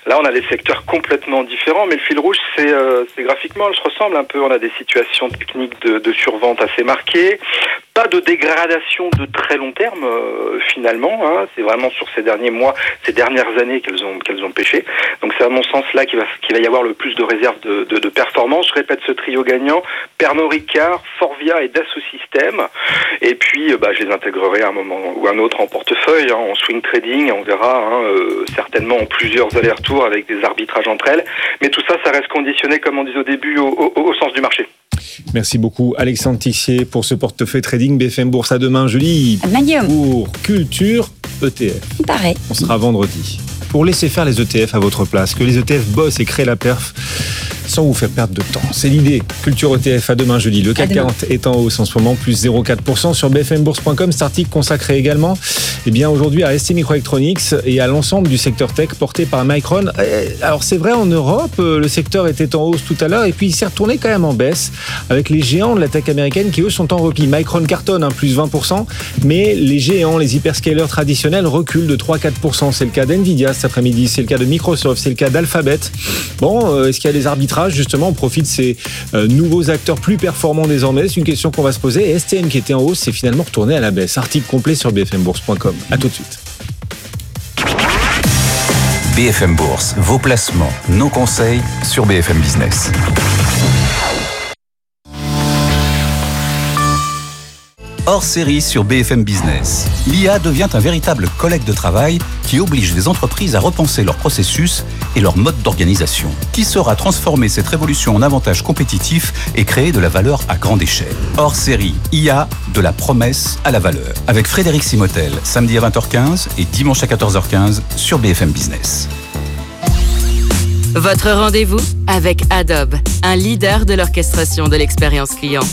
Là, on a des secteurs complètement différents, mais le fil rouge, c'est graphiquement, elles se ressemblent un peu. On a des situations techniques de survente assez marquées, pas de dégradation de très long terme, finalement. Hein. C'est vraiment sur ces derniers mois, ces dernières années qu'elles ont pêché. Donc c'est à mon sens là qu'il va y avoir le plus de réserves de performance. Je répète ce trio gagnant, Pernod Ricard, Forvia et Dassault Systèmes. Et puis, je les intégrerai à un moment ou un autre en portefeuille, en swing trading. On verra certainement en plusieurs allers-retours avec des arbitrages entre elles. Mais tout ça, ça reste conditionné, comme on disait au début, au sens du marché. Merci beaucoup Alexandre Tixier pour ce portefeuille trading BFM Bourse. À demain, Julie, pour Culture ETF. Pareil. On sera vendredi. Pour laisser faire les ETF à votre place, que les ETF bossent et créent la perf sans vous faire perdre de temps. C'est l'idée. Culture ETF, à demain jeudi. Le CAC 40 est en hausse en ce moment, plus 0,4% sur bfmbourse.com. Cet article consacré également aujourd'hui à STMicroelectronics et à l'ensemble du secteur tech porté par Micron. Alors c'est vrai, en Europe, le secteur était en hausse tout à l'heure et puis il s'est retourné quand même en baisse avec les géants de la tech américaine qui eux sont en repli. Micron cartonne, plus 20%, mais les géants, les hyperscalers traditionnels reculent de 3-4%. C'est le cas d'NVIDIA cet après-midi, c'est le cas de Microsoft, c'est le cas d'Alphabet. Bon, est-ce qu'il y a des arbitrages justement au profit de ces nouveaux acteurs plus performants désormais? C'est une question qu'on va se poser. Et STM qui était en hausse s'est finalement retourné à la baisse. Article complet sur bfmbourse.com. À tout de suite. BFM Bourse, vos placements, nos conseils sur BFM Business. Hors série sur BFM Business, l'IA devient un véritable collègue de travail qui oblige les entreprises à repenser leurs processus et leur mode d'organisation. Qui saura transformer cette révolution en avantage compétitif et créer de la valeur à grande échelle. Hors série, IA, de la promesse à la valeur. Avec Frédéric Simotel, samedi à 20h15 et dimanche à 14h15 sur BFM Business. Votre rendez-vous avec Adobe, un leader de l'orchestration de l'expérience client.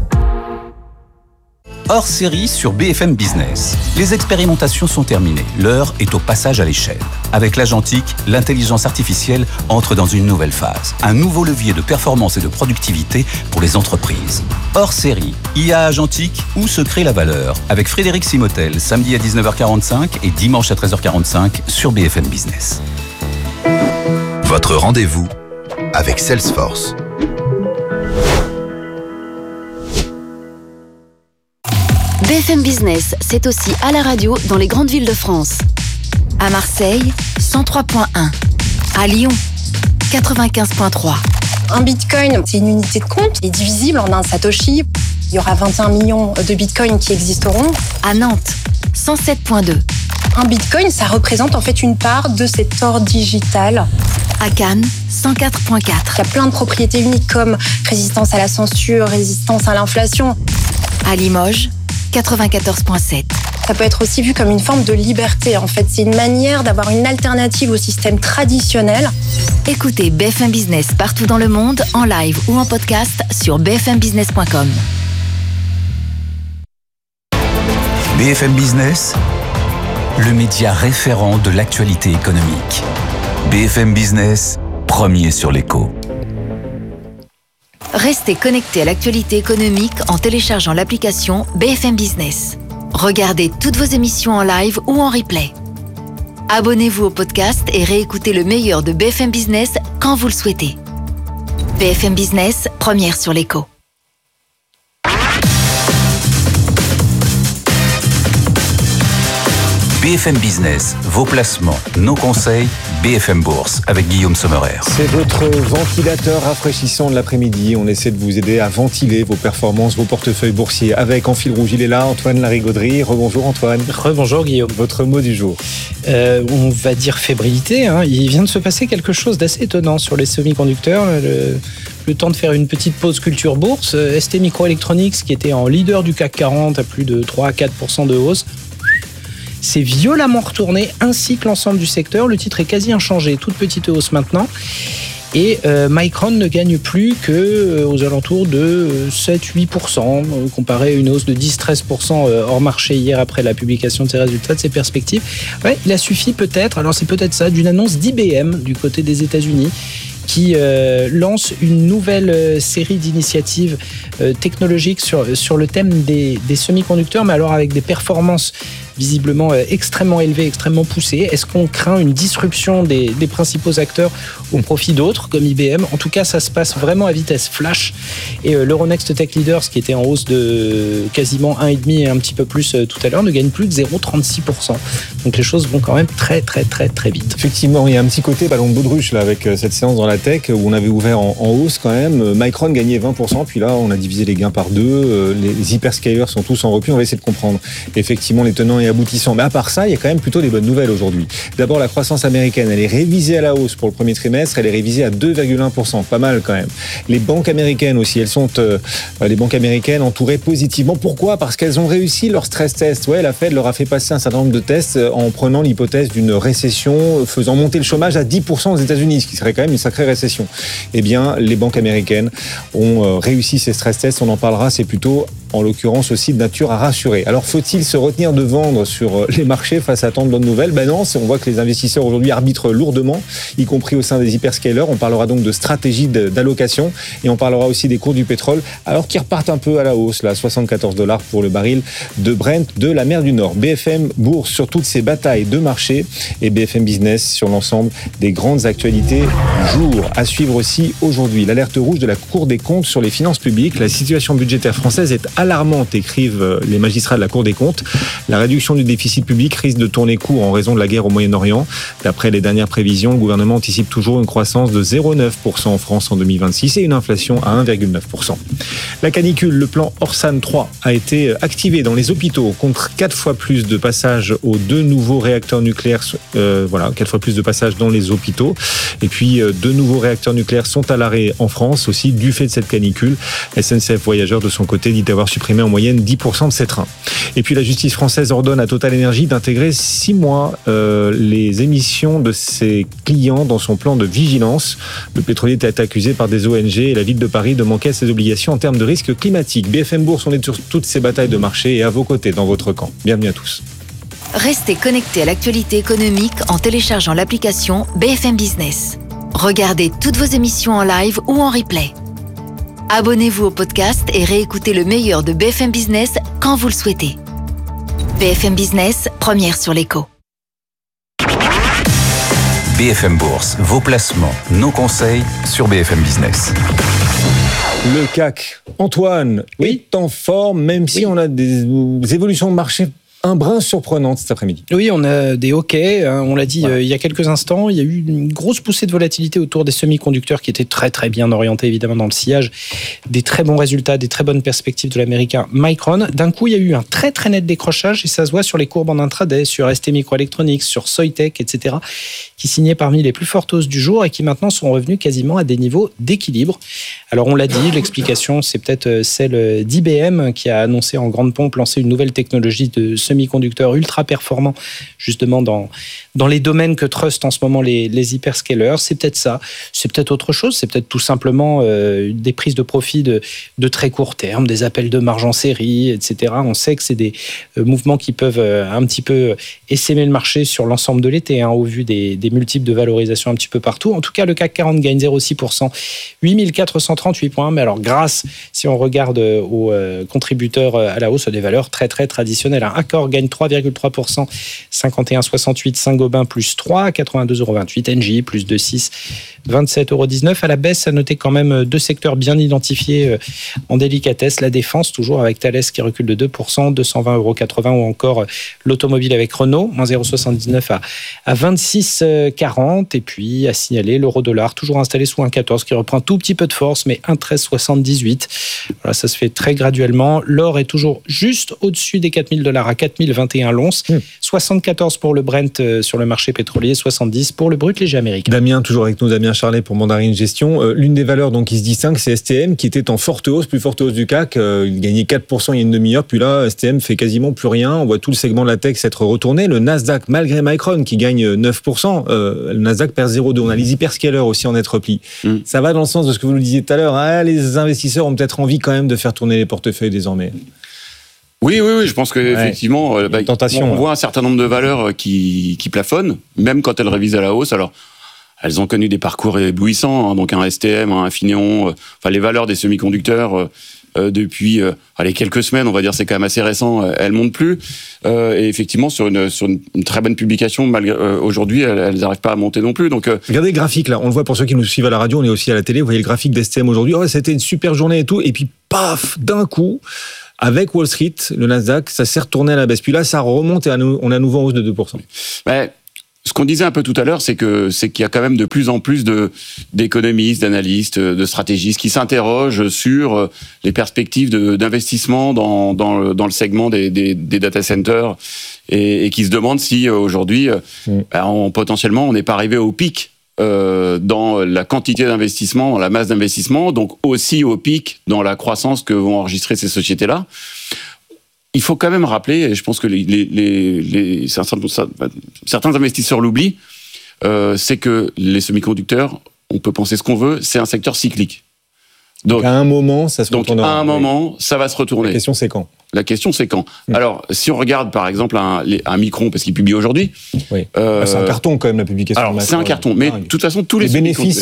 Hors série sur BFM Business. Les expérimentations sont terminées. L'heure est au passage à l'échelle. Avec l'Agentique, l'intelligence artificielle entre dans une nouvelle phase. Un nouveau levier de performance et de productivité pour les entreprises. Hors série, IA Agentique, où se crée la valeur? Avec Frédéric Simotel, samedi à 19h45 et dimanche à 13h45 sur BFM Business. Votre rendez-vous avec Salesforce. BFM Business, c'est aussi à la radio dans les grandes villes de France. À Marseille, 103.1. À Lyon, 95.3. Un bitcoin, c'est une unité de compte, est divisible en un satoshi. Il y aura 21 millions de bitcoins qui existeront. À Nantes, 107.2. Un bitcoin, ça représente en fait une part de cet or digital. À Cannes, 104.4. Il y a plein de propriétés uniques comme résistance à la censure, résistance à l'inflation. À Limoges, 94.7. Ça peut être aussi vu comme une forme de liberté. En fait, c'est une manière d'avoir une alternative au système traditionnel. Écoutez BFM Business partout dans le monde, en live ou en podcast sur bfmbusiness.com. BFM Business, le média référent de l'actualité économique. BFM Business, premier sur l'écho. Restez connectés à l'actualité économique en téléchargeant l'application BFM Business. Regardez toutes vos émissions en live ou en replay. Abonnez-vous au podcast et réécoutez le meilleur de BFM Business quand vous le souhaitez. BFM Business, première sur l'écho. BFM Business, vos placements, nos conseils, BFM Bourse avec Guillaume Sommerer. C'est votre ventilateur rafraîchissant de l'après-midi. On essaie de vous aider à ventiler vos performances, vos portefeuilles boursiers. Avec en fil rouge, il est là, Antoine Larigauderie. Rebonjour Antoine. Rebonjour Guillaume. Votre mot du jour. On va dire fébrilité. Il vient de se passer quelque chose d'assez étonnant sur les semi-conducteurs. Le temps de faire une petite pause culture bourse. STMicroelectronics, qui était en leader du CAC 40 à plus de 3 à 4% de hausse, c'est violemment retourné, ainsi que l'ensemble du secteur. Le titre est quasi inchangé, toute petite hausse maintenant. Et Micron ne gagne plus qu'aux alentours de 7-8%, comparé à une hausse de 10-13% hors marché hier après la publication de ses résultats, de ses perspectives. Ouais, il a suffi peut-être, alors c'est peut-être ça, d'une annonce d'IBM du côté des États-Unis, qui lance une nouvelle série d'initiatives technologiques sur le thème des semi-conducteurs, mais alors avec des performances visiblement extrêmement élevé, extrêmement poussé. Est-ce qu'on craint une disruption des principaux acteurs au profit d'autres, comme IBM? En tout cas, ça se passe vraiment à vitesse flash. Et l'Euronext Tech Leaders, qui était en hausse de quasiment 1,5 et un petit peu plus tout à l'heure, ne gagne plus que 0,36%. Donc les choses vont quand même très vite. Effectivement, il y a un petit côté ballon de baudruche là, avec cette séance dans la tech où on avait ouvert en hausse quand même. Micron gagnait 20%, puis là on a divisé les gains par 2. Les hyperscalers sont tous en repli, on va essayer de comprendre effectivement les tenants et aboutissants. Mais à part ça, il y a quand même plutôt des bonnes nouvelles aujourd'hui. D'abord, la croissance américaine, elle est révisée à la hausse pour le premier trimestre, elle est révisée à 2,1%, pas mal quand même. Les banques américaines aussi, elles sont les banques américaines entourées positivement. Pourquoi? Parce qu'elles ont réussi leur stress test. Ouais, la Fed leur a fait passer un certain nombre de tests en prenant l'hypothèse d'une récession, faisant monter le chômage à 10% aux États-Unis, ce qui serait quand même une sacrée récession. Eh bien, les banques américaines ont réussi ces stress tests. On en parlera, c'est plutôt en l'occurrence aussi de nature à rassurer. Alors faut-il se retenir de vendre sur les marchés face à tant de bonnes nouvelles? Ben non, on voit que les investisseurs aujourd'hui arbitrent lourdement, y compris au sein des hyperscalers. On parlera donc de stratégie d'allocation et on parlera aussi des cours du pétrole, alors qu'ils repartent un peu à la hausse, là, $74 pour le baril de Brent de la mer du Nord. BFM Bourse sur toutes ces batailles de marché et BFM Business sur l'ensemble des grandes actualités du jour. À suivre aussi aujourd'hui, l'alerte rouge de la Cour des comptes sur les finances publiques. La situation budgétaire française est alarmante, écrivent les magistrats de la Cour des comptes. La réduction du déficit public risque de tourner court en raison de la guerre au Moyen-Orient. D'après les dernières prévisions, le gouvernement anticipe toujours une croissance de 0,9% en France en 2026 et une inflation à 1,9%. La canicule, le plan Orsan 3 a été activé dans les hôpitaux contre 4 fois plus de passages aux 2 nouveaux réacteurs nucléaires. 4 fois plus de passages dans les hôpitaux. Et puis 2 nouveaux réacteurs nucléaires sont à l'arrêt en France aussi du fait de cette canicule. SNCF Voyageurs de son côté dit avoir supprimé en moyenne 10% de ses trains. Et puis la justice française ordonne à Total Energy d'intégrer 6 mois les émissions de ses clients dans son plan de vigilance. Le pétrolier était accusé par des ONG et la ville de Paris de manquer à ses obligations en termes de risque climatique. BFM Bourse, on est sur toutes ces batailles de marché et à vos côtés dans votre camp. Bienvenue à tous. Restez connectés à l'actualité économique en téléchargeant l'application BFM Business. Regardez toutes vos émissions en live ou en replay. Abonnez-vous au podcast et réécoutez le meilleur de BFM Business quand vous le souhaitez. BFM Business, première sur l'écho. BFM Bourse, vos placements, nos conseils sur BFM Business. Le CAC, Antoine, est en forme, même si on a des évolutions de marché un brin surprenante cet après-midi. Oui, on a des hockey, on l'a dit il y a quelques instants, il y a eu une grosse poussée de volatilité autour des semi-conducteurs qui étaient très bien orientés évidemment dans le sillage, des très bons résultats, des très bonnes perspectives de l'américain Micron. D'un coup, il y a eu un très net décrochage et ça se voit sur les courbes en intraday, sur ST Microelectronics, sur Soitec, etc., qui signaient parmi les plus fortes hausses du jour et qui maintenant sont revenus quasiment à des niveaux d'équilibre. Alors on l'a dit, l'explication c'est peut-être celle d'IBM qui a annoncé en grande pompe lancer une nouvelle technologie de semi-conducteurs ultra performants justement dans les domaines que trustent en ce moment les hyperscalers. C'est peut-être ça, c'est peut-être autre chose, c'est peut-être tout simplement des prises de profit de très court terme, des appels de marge en série, etc. On sait que c'est des mouvements qui peuvent un petit peu essaimer le marché sur l'ensemble de l'été, au vu des multiples de valorisation un petit peu partout. En tout cas, le CAC 40 gagne 0,6%, 8438 points. Mais alors, grâce, si on regarde aux contributeurs à la hausse, à des valeurs très traditionnelles. Accor gagne 3,3%, 51,68. Saint-Gobain plus 3, 82,28 €. Engie plus 2,6, 27,19 €. À la baisse, à noter quand même 2 secteurs bien identifiés en délicatesse. La défense, toujours avec Thales qui recule de 2%, 220,80 €, ou encore l'automobile avec Renault, moins 0,79 à 26,40. Et puis, à signaler l'euro-dollar, toujours installé sous 1,14, qui reprend un tout petit peu de force, mais 1,1378. Voilà, ça se fait très graduellement. L'or est toujours juste au-dessus des $4,000 à 4,021 l'once. 74 pour le Brent sur le marché pétrolier, 70 pour le brut léger américain. Damien, toujours avec nous, Damien Charlet pour Mandarine Gestion. L'une des valeurs donc, qui se distingue, c'est STM, qui était en forte hausse, plus forte hausse du CAC. Il gagnait 4% il y a une demi-heure, puis là, STM fait quasiment plus rien. On voit tout le segment de la tech s'être retourné. Le Nasdaq, malgré Micron, qui gagne 9%, le Nasdaq perd 0,2. On a les hyperscalers aussi en net repli. Ça va dans le sens de ce que vous nous disiez tout à l'heure. Les investisseurs ont peut-être envie quand même de faire tourner les portefeuilles désormais. Oui, je pense qu'effectivement, on voit un certain nombre de valeurs qui plafonnent, même quand elles révisent à la hausse. Alors, elles ont connu des parcours éblouissants, donc un STM, un Infineon, les valeurs des semi-conducteurs depuis quelques semaines, on va dire, c'est quand même assez récent, elles montent plus. Et effectivement, sur une très bonne publication, malgré aujourd'hui, elles n'arrivent pas à monter non plus. Donc, regardez le graphique là, on le voit pour ceux qui nous suivent à la radio, on est aussi à la télé, vous voyez le graphique d'STM aujourd'hui, c'était une super journée et tout, et puis paf, d'un coup, avec Wall Street, le Nasdaq, ça s'est retourné à la baisse. Puis là, ça remonte et on est à nouveau en hausse de 2%. Mais ce qu'on disait un peu tout à l'heure, c'est qu'il y a quand même de plus en plus d'économistes, d'analystes, de stratégistes qui s'interrogent sur les perspectives d'investissement dans le segment des data centers et qui se demandent si aujourd'hui, potentiellement, on n'est pas arrivé au pic dans la quantité d'investissement, dans la masse d'investissement, donc aussi au pic dans la croissance que vont enregistrer ces sociétés-là. Il faut quand même rappeler, et je pense que certains investisseurs l'oublient, c'est que les semi-conducteurs, on peut penser ce qu'on veut, c'est un secteur cyclique. Donc à un moment, ça se retournera. Donc à un moment, ça va se retourner. La question, c'est quand ? La question, c'est quand. Alors, si on regarbe, par exemple, un Micron, parce qu'il publie aujourd'hui... Oui. C'est un carton, quand même, la publication. Alors, c'est un carton. Mais, de toute façon, tous les bénéfices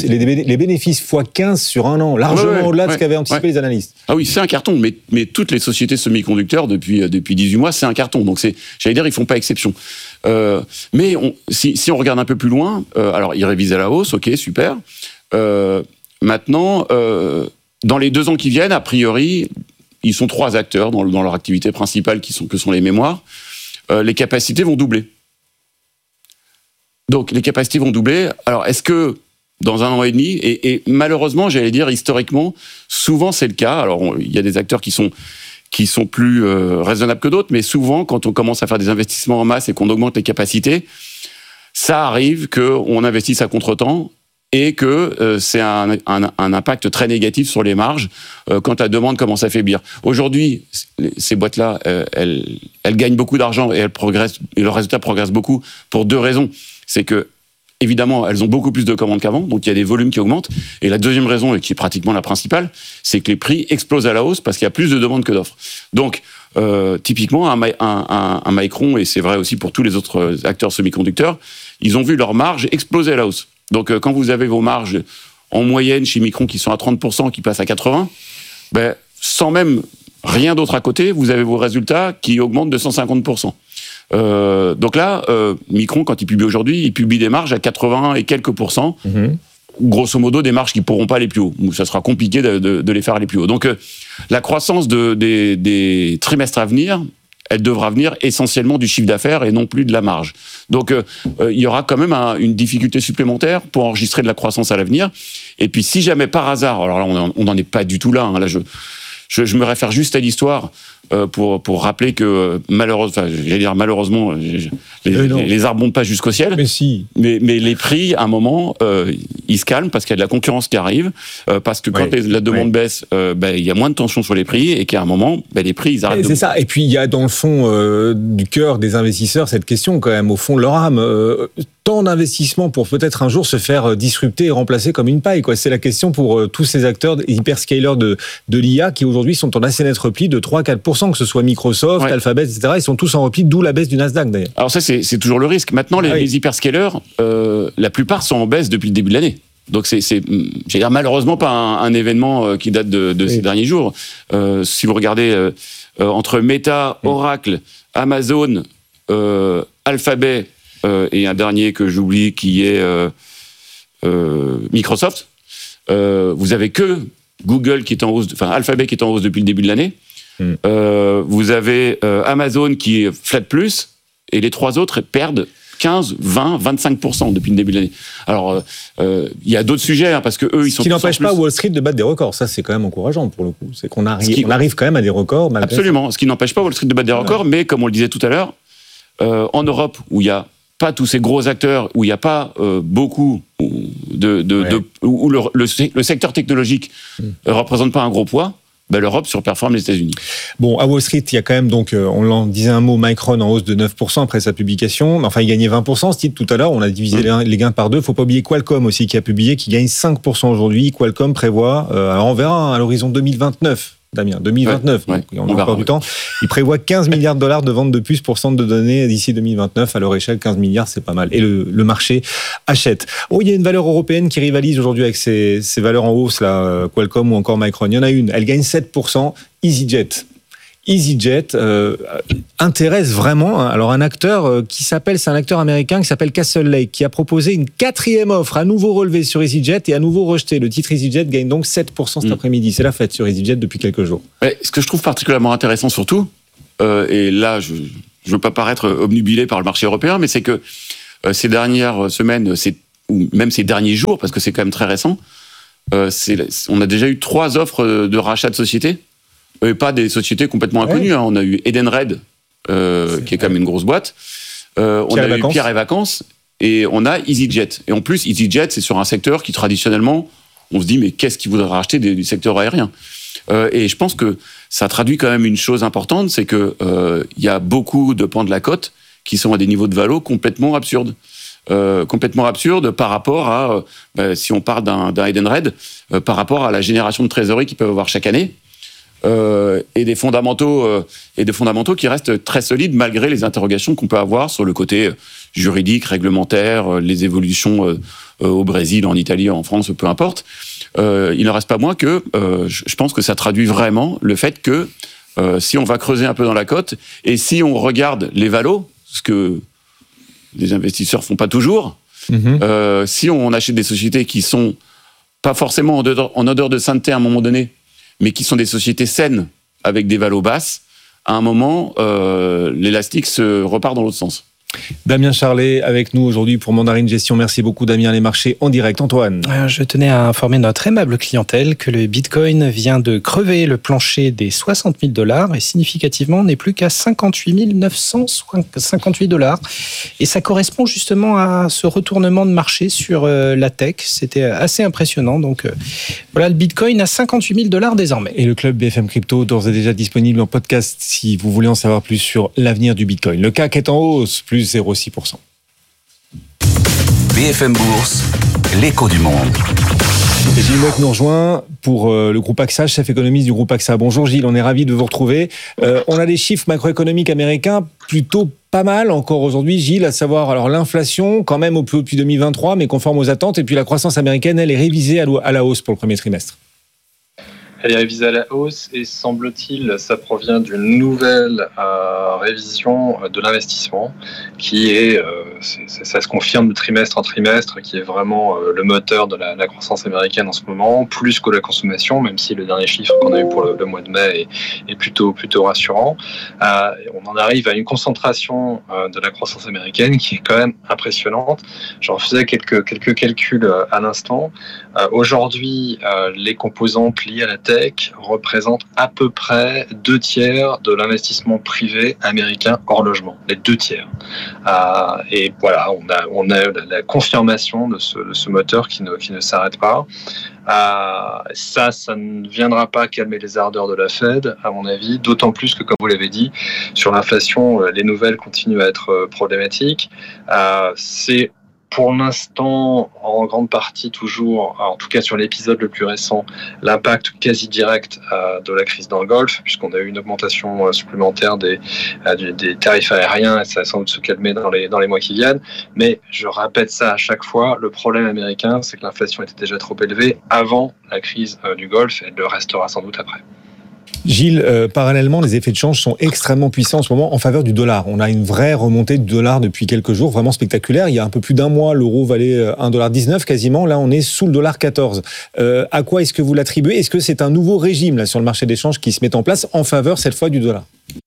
x15 sur un an, largement au-delà de ce qu'avaient anticipé les analystes. Ah oui, c'est un carton. Mais toutes les sociétés semi-conducteurs, depuis 18 mois, c'est un carton. Donc, j'allais dire, ils font pas exception. Mais si on regarde un peu plus loin, alors, ils révisent à la hausse, ok, super. Maintenant, dans les 2 ans qui viennent, a priori... Ils sont 3 acteurs dans leur activité principale que sont les mémoires. Les capacités vont doubler. Donc, les capacités vont doubler. Alors, est-ce que dans 1 an et demi, et malheureusement, j'allais dire historiquement, souvent c'est le cas. Alors, il y a des acteurs qui sont plus raisonnables que d'autres, mais souvent, quand on commence à faire des investissements en masse et qu'on augmente les capacités, ça arrive qu'on investisse à contre-temps et que c'est un impact très négatif sur les marges quand la demande commence à faiblir. Aujourd'hui, ces boîtes-là, elles gagnent beaucoup d'argent et elles progressent, et leurs résultats progressent beaucoup pour 2 raisons. C'est que, évidemment, elles ont beaucoup plus de commandes qu'avant, donc il y a des volumes qui augmentent. Et la deuxième raison, et qui est pratiquement la principale, c'est que les prix explosent à la hausse parce qu'il y a plus de demandes que d'offres. Donc, typiquement, un Micron, et c'est vrai aussi pour tous les autres acteurs semi-conducteurs, ils ont vu leurs marges exploser à la hausse. Donc, quand vous avez vos marges en moyenne chez Micron qui sont à 30%, qui passent à 80%, sans même rien d'autre à côté, vous avez vos résultats qui augmentent de 150%. Donc là, Micron, quand il publie aujourd'hui, il publie des marges à 80 et quelques %. Grosso modo, des marges qui ne pourront pas aller plus haut. Ça sera compliqué de les faire aller plus haut. Donc, la croissance des trimestres à venir, elle devra venir essentiellement du chiffre d'affaires et non plus de la marge. Donc, il y aura quand même une difficulté supplémentaire pour enregistrer de la croissance à l'avenir. Et puis, si jamais par hasard, alors là, on n'en est pas du tout là. Là, je me réfère juste à l'histoire pour rappeler que malheureusement, les arbres montent pas jusqu'au ciel. Mais si. Mais les prix, à un moment, ils se calment parce qu'il y a de la concurrence qui arrive, parce que quand la demande baisse, il y a moins de tension sur les prix et qu'à un moment, les prix, ils arrêtent. C'est ça. Et puis il y a dans le fond du cœur des investisseurs cette question quand même, au fond de leur âme. Tant d'investissements pour peut-être un jour se faire disrupter et remplacer comme une paille, quoi. C'est la question pour tous ces acteurs hyperscalers de l'IA qui aujourd'hui sont en assez net repli de 3-4%, que ce soit Microsoft, Alphabet, etc. Ils sont tous en repli, d'où la baisse du Nasdaq d'ailleurs. Alors ça, c'est toujours le risque. Maintenant, les hyperscalers, la plupart sont en baisse depuis le début de l'année. Donc c'est malheureusement pas un événement qui date de ces derniers jours. Si vous regardez entre Meta, Oracle, Amazon, Alphabet, et un dernier que j'oublie qui est Microsoft, vous avez que Google qui est en hausse, Alphabet qui est en hausse depuis le début de l'année. Vous avez Amazon qui est flat plus, et les 3 autres perdent 15, 20, 25% depuis le début de l'année. Alors, il y a d'autres sujets, parce que eux, ils sont... Ce qui n'empêche pas Wall Street de battre des records. Ça, c'est quand même encourageant pour le coup. C'est qu'on arrive quand même à des records. Absolument. Ce qui n'empêche pas Wall Street de battre des records, mais comme on le disait tout à l'heure, en Europe, où il y a pas tous ces gros acteurs, où il n'y a pas beaucoup où le secteur technologique ne représente pas un gros poids, l'Europe surperforme les États-Unis. Bon, à Wall Street, il y a quand même, donc, on en disait un mot, Micron en hausse de 9% après sa publication. Enfin, il gagnait 20%, ce titre tout à l'heure. On a divisé les gains par 2. Il ne faut pas oublier Qualcomm aussi, qui a publié, qui gagne 5% aujourd'hui. Qualcomm prévoit, alors on verra à l'horizon 2029, Damien, 2029, ouais, donc on a encore du temps. Il prévoit 15 milliards de dollars de ventes de puces pour centres de données d'ici 2029. À leur échelle, 15 milliards, c'est pas mal. Et le marché achète. Oh, il y a une valeur européenne qui rivalise aujourd'hui avec ces valeurs en hausse, là, Qualcomm ou encore Micron. Il y en a une, elle gagne 7%, EasyJet. EasyJet intéresse vraiment alors un acteur c'est un acteur américain qui s'appelle Castle Lake, qui a proposé une 4e offre à nouveau relevée sur EasyJet et à nouveau rejetée. Le titre EasyJet gagne donc 7% cet après-midi. C'est la fête sur EasyJet depuis quelques jours. Ouais, ce que je trouve particulièrement intéressant surtout, et là je ne veux pas paraître obnubilé par le marché européen, mais c'est que ces dernières semaines, ou même ces derniers jours, parce que c'est quand même très récent, on a déjà eu 3 offres de rachat de sociétés. Et pas des sociétés complètement inconnues. On a eu Edenred, qui est quand même une grosse boîte. On a eu Pierre et Vacances. Et on a EasyJet. Et en plus, EasyJet, c'est sur un secteur qui, traditionnellement, on se dit, mais qu'est-ce qu'ils voudraient racheter du secteur aérien ? Et je pense que ça traduit quand même une chose importante, c'est que il y a beaucoup de pans de la cote qui sont à des niveaux de valo complètement absurdes. Par rapport à, si on parle d'un Edenred, par rapport à la génération de trésorerie qu'ils peuvent avoir chaque année. Et des fondamentaux qui restent très solides malgré les interrogations qu'on peut avoir sur le côté juridique, réglementaire, les évolutions au Brésil, en Italie, en France, peu importe. Il ne reste pas moins que je pense que ça traduit vraiment le fait que si on va creuser un peu dans la cote et si on regarde les valos, ce que les investisseurs font pas toujours, si on achète des sociétés qui sont pas forcément en odeur de sainteté à un moment donné, mais qui sont des sociétés saines avec des valos basses, à un moment, l'élastique se repart dans l'autre sens. Damien Charlet avec nous aujourd'hui pour Mandarine Gestion. Merci beaucoup Damien, les marchés en direct. Antoine. Je tenais à informer notre aimable clientèle que le Bitcoin vient de crever le plancher des 60 000 $ et significativement n'est plus qu'à 58 958 $. Et ça correspond justement à ce retournement de marché sur la tech. C'était assez impressionnant. Donc voilà, le Bitcoin à 58 000 $ désormais. Et le club BFM Crypto d'ores et déjà disponible en podcast si vous voulez en savoir plus sur l'avenir du Bitcoin. Le CAC est en hausse, plus 0,6%. BFM Bourse, l'écho du monde. Et Gilles Moët nous rejoint pour le groupe AXA, chef économiste du groupe AXA. Bonjour Gilles, on est ravis de vous retrouver. On a des chiffres macroéconomiques américains plutôt pas mal encore aujourd'hui, Gilles, à savoir alors l'inflation quand même au plus haut depuis 2023, mais conforme aux attentes, et puis la croissance américaine, elle est révisée à la hausse pour le premier trimestre. Elle est révisée à la hausse et semble-t-il, ça provient d'une nouvelle révision de l'investissement qui est, ça se confirme de trimestre en trimestre, qui est vraiment le moteur de la croissance américaine en ce moment, plus que la consommation, même si le dernier chiffre qu'on a eu pour le mois de mai est plutôt rassurant. On en arrive à une concentration de la croissance américaine qui est quand même impressionnante. J'en faisais quelques calculs à l'instant. Aujourd'hui, les composantes liées à la tech représentent à peu près 2/3 de l'investissement privé américain hors logement, les 2/3. Et voilà, on a la confirmation de ce moteur qui ne s'arrête pas. Ça ne viendra pas calmer les ardeurs de la Fed, à mon avis, d'autant plus que, comme vous l'avez dit, sur l'inflation, les nouvelles continuent à être problématiques. C'est pour l'instant, en grande partie toujours, en tout cas sur l'épisode le plus récent, l'impact quasi direct de la crise dans le Golfe, puisqu'on a eu une augmentation supplémentaire des tarifs aériens, et ça va sans doute se calmer dans les mois qui viennent. Mais je répète ça à chaque fois, le problème américain, c'est que l'inflation était déjà trop élevée avant la crise du Golfe, et elle le restera sans doute après. Gilles, parallèlement, les effets de change sont extrêmement puissants en ce moment en faveur du dollar. On a une vraie remontée du dollar depuis quelques jours, vraiment spectaculaire. Il y a un peu plus d'un mois, l'euro valait 1,19 $ quasiment. Là, on est sous le $14. À quoi est-ce que vous l'attribuez ? Est-ce que c'est un nouveau régime là sur le marché des changes qui se met en place en faveur cette fois du dollar ?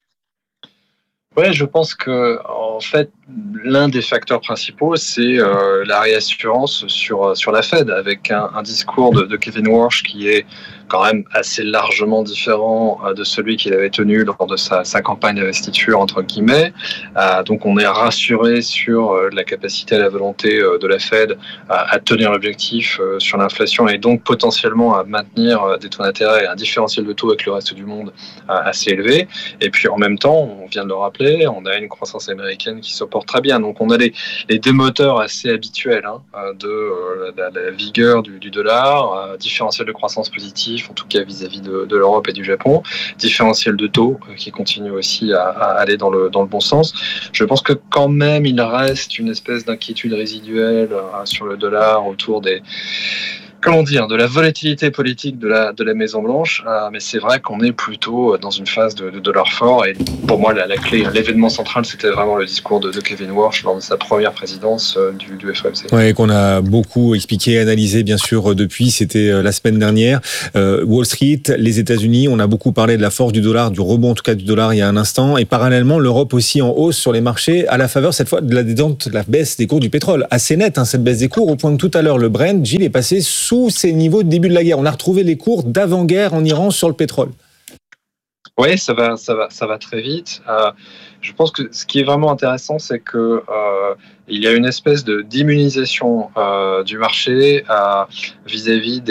Ouais, je pense que en fait, l'un des facteurs principaux, c'est la réassurance sur la Fed, avec un discours de Kevin Warsh qui est quand même assez largement différent de celui qu'il avait tenu lors de sa campagne d'investiture, entre guillemets. Donc on est rassuré sur la capacité et la volonté de la Fed à tenir l'objectif sur l'inflation et donc potentiellement à maintenir des taux d'intérêt et un différentiel de taux avec le reste du monde assez élevé. Et puis en même temps, on vient de le rappeler, on a une croissance américaine qui se porte porte très bien. Donc on a les deux moteurs assez habituels de la vigueur du dollar, différentiel de croissance positif, en tout cas vis-à-vis de l'Europe et du Japon, différentiel de taux qui continue aussi à aller dans le bon sens. Je pense que quand même il reste une espèce d'inquiétude résiduelle sur le dollar autour de la volatilité politique de la Maison-Blanche, mais c'est vrai qu'on est plutôt dans une phase de dollar fort, et pour moi la clé, l'événement central, c'était vraiment le discours de Kevin Warsh lors de sa première présidence du FOMC. Ouais, qu'on a beaucoup expliqué et analysé bien sûr depuis, c'était la semaine dernière. Wall Street, les États-Unis, on a beaucoup parlé de la force du dollar, du rebond en tout cas du dollar il y a un instant, et parallèlement l'Europe aussi en hausse sur les marchés, à la faveur cette fois de la détente, de la baisse des cours du pétrole, assez nette cette baisse des cours, au point que tout à l'heure le Brent, Gilles, est passé sous ces niveaux de début de la guerre. On a retrouvé les cours d'avant-guerre en Iran sur le pétrole. Oui, ça va très vite. Je pense que ce qui est vraiment intéressant, c'est que il y a une espèce d'immunisation du marché vis-à-vis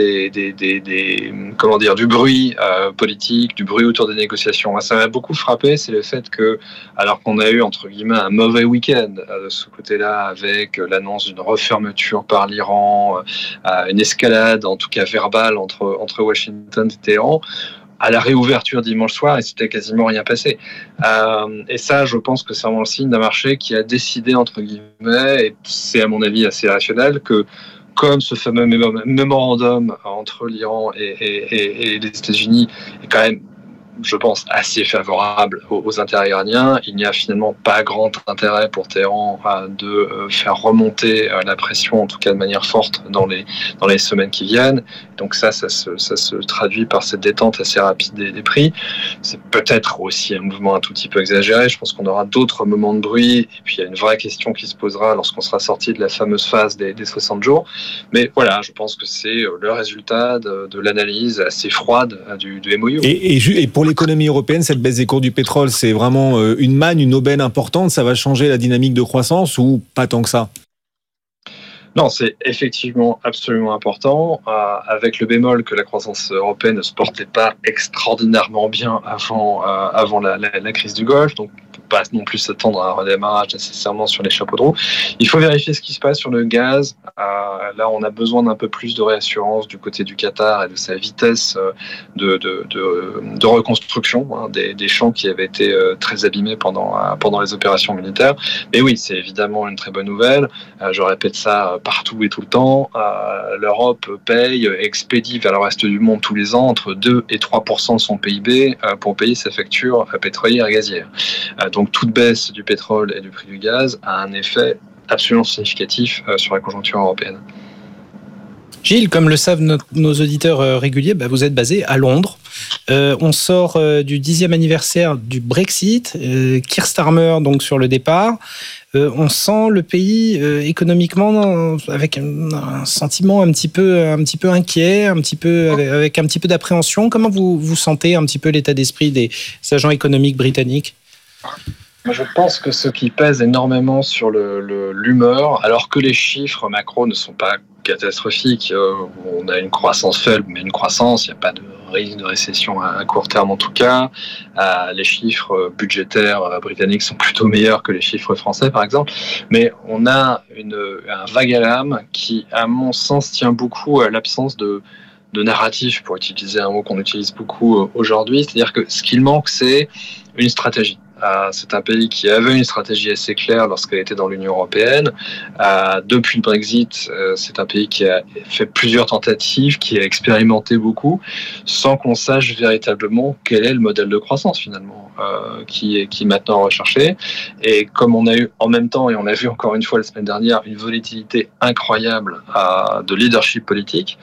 du bruit politique, du bruit autour des négociations. Moi, ça m'a beaucoup frappé, c'est le fait que, alors qu'on a eu entre guillemets un mauvais week-end de ce côté-là, avec l'annonce d'une refermeture par l'Iran, une escalade, en tout cas verbale, entre Washington et Téhéran, à la réouverture dimanche soir, et c'était quasiment rien passé. Et ça, je pense que c'est vraiment le signe d'un marché qui a décidé, entre guillemets, et c'est à mon avis assez rationnel, que comme ce fameux mémorandum entre l'Iran et les États-Unis est quand même, je pense, assez favorable aux intérêts iraniens, il n'y a finalement pas grand intérêt pour Téhéran de faire remonter la pression, en tout cas de manière forte, dans les semaines qui viennent. Donc ça se traduit par cette détente assez rapide des prix. C'est peut-être aussi un mouvement un tout petit peu exagéré. Je pense qu'on aura d'autres moments de bruit. Et puis il y a une vraie question qui se posera lorsqu'on sera sorti de la fameuse phase des 60 jours. Mais voilà, je pense que c'est le résultat de l'analyse assez froide du MOU. Et pour l'économie européenne, cette baisse des cours du pétrole, c'est vraiment une manne, une aubaine importante. Ça va changer la dynamique de croissance ou pas tant que ça? Non, c'est effectivement absolument important, avec le bémol que la croissance européenne ne se portait pas extraordinairement bien avant la crise du Golfe, donc on ne peut pas non plus s'attendre à un redémarrage nécessairement sur les chapeaux de roue. Il faut vérifier ce qui se passe sur le gaz. Là, on a besoin d'un peu plus de réassurance du côté du Qatar et de sa vitesse de reconstruction des champs qui avaient été très abîmés pendant les opérations militaires. Mais oui, c'est évidemment une très bonne nouvelle. Je répète ça partout et tout le temps. L'Europe paye, expédie vers le reste du monde tous les ans entre 2 et 3% de son PIB pour payer ses factures pétrolières et gazières. Donc toute baisse du pétrole et du prix du gaz a un effet absolument significatif sur la conjoncture européenne. Gilles, comme le savent nos auditeurs réguliers, vous êtes basé à Londres. On sort du 10e anniversaire du Brexit. Keir Starmer donc sur le départ. On sent le pays économiquement avec un sentiment un petit peu inquiet, avec un petit peu d'appréhension. Comment vous sentez un petit peu l'état d'esprit des agents économiques britanniques ? Je pense que ce qui pèse énormément sur l'humeur, alors que les chiffres macro ne sont pas catastrophiques, on a une croissance faible, mais une croissance, il n'y a pas de risque de récession à court terme en tout cas. Les chiffres budgétaires britanniques sont plutôt meilleurs que les chiffres français par exemple, mais on a un vague à l'âme qui, à mon sens, tient beaucoup à l'absence de narratif, pour utiliser un mot qu'on utilise beaucoup aujourd'hui, c'est-à-dire que ce qu'il manque, c'est une stratégie. C'est un pays qui avait une stratégie assez claire lorsqu'elle était dans l'Union européenne. Depuis le Brexit, c'est un pays qui a fait plusieurs tentatives, qui a expérimenté beaucoup, sans qu'on sache véritablement quel est le modèle de croissance finalement qui est maintenant recherché. Et comme on a eu en même temps, et on l'a vu encore une fois la semaine dernière, une volatilité incroyable de leadership politique,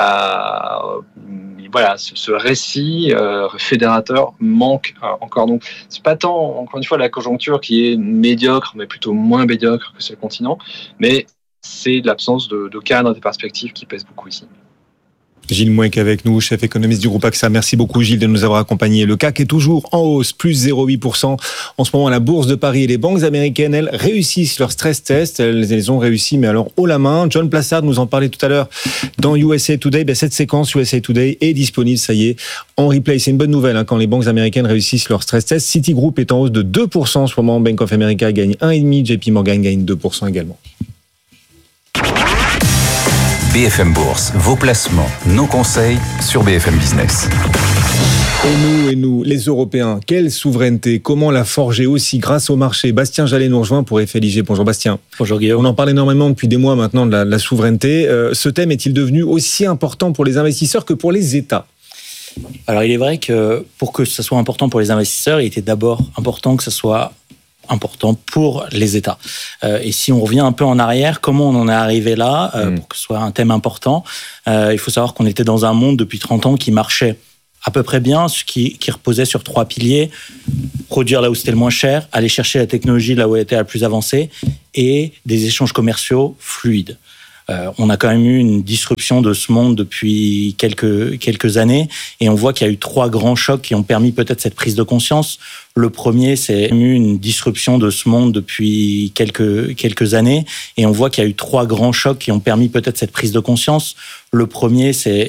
voilà, ce récit fédérateur manque encore. Donc, c'est pas tant, encore une fois, la conjoncture qui est médiocre, mais plutôt moins médiocre que sur le continent, mais c'est l'absence de cadre et de perspectives qui pèse beaucoup ici. Gilles Mouek avec nous, chef économiste du groupe AXA. Merci beaucoup Gilles de nous avoir accompagnés. Le CAC est toujours en hausse, plus 0,8%. En ce moment, la bourse de Paris et les banques américaines, elles réussissent leur stress test. Elles ont réussi, mais alors haut la main. John Plassard nous en parlait tout à l'heure dans USA Today. Cette séquence USA Today est disponible, ça y est, en replay. C'est une bonne nouvelle quand les banques américaines réussissent leur stress test. Citigroup est en hausse de 2% en ce moment. Bank of America gagne 1,5%. JP Morgan gagne 2% également. BFM Bourse, vos placements, nos conseils sur BFM Business. Et nous, les Européens, quelle souveraineté? Comment la forger aussi grâce au marché? Bastien Jallet nous rejoint pour FLIG. Bonjour Bastien. Bonjour Guillaume. On en parle énormément depuis des mois maintenant de la souveraineté. Ce thème est-il devenu aussi important pour les investisseurs que pour les États? Alors il est vrai que pour que ce soit important pour les investisseurs, il était d'abord important que ce soit important pour les États. Et si on revient un peu en arrière, comment on en est arrivé là, pour que ce soit un thème important, il faut savoir qu'on était dans un monde depuis 30 ans qui marchait à peu près bien, ce qui reposait sur 3 piliers: produire là où c'était le moins cher, aller chercher la technologie là où elle était la plus avancée, et des échanges commerciaux fluides. On a quand même eu une disruption de ce monde depuis quelques années, et on voit qu'il y a eu 3 grands chocs qui ont permis peut-être cette prise de conscience. Le premier, c'est une disruption de ce monde depuis quelques années, et on voit qu'il y a eu 3 grands chocs qui ont permis peut-être cette prise de conscience. Le premier, c'est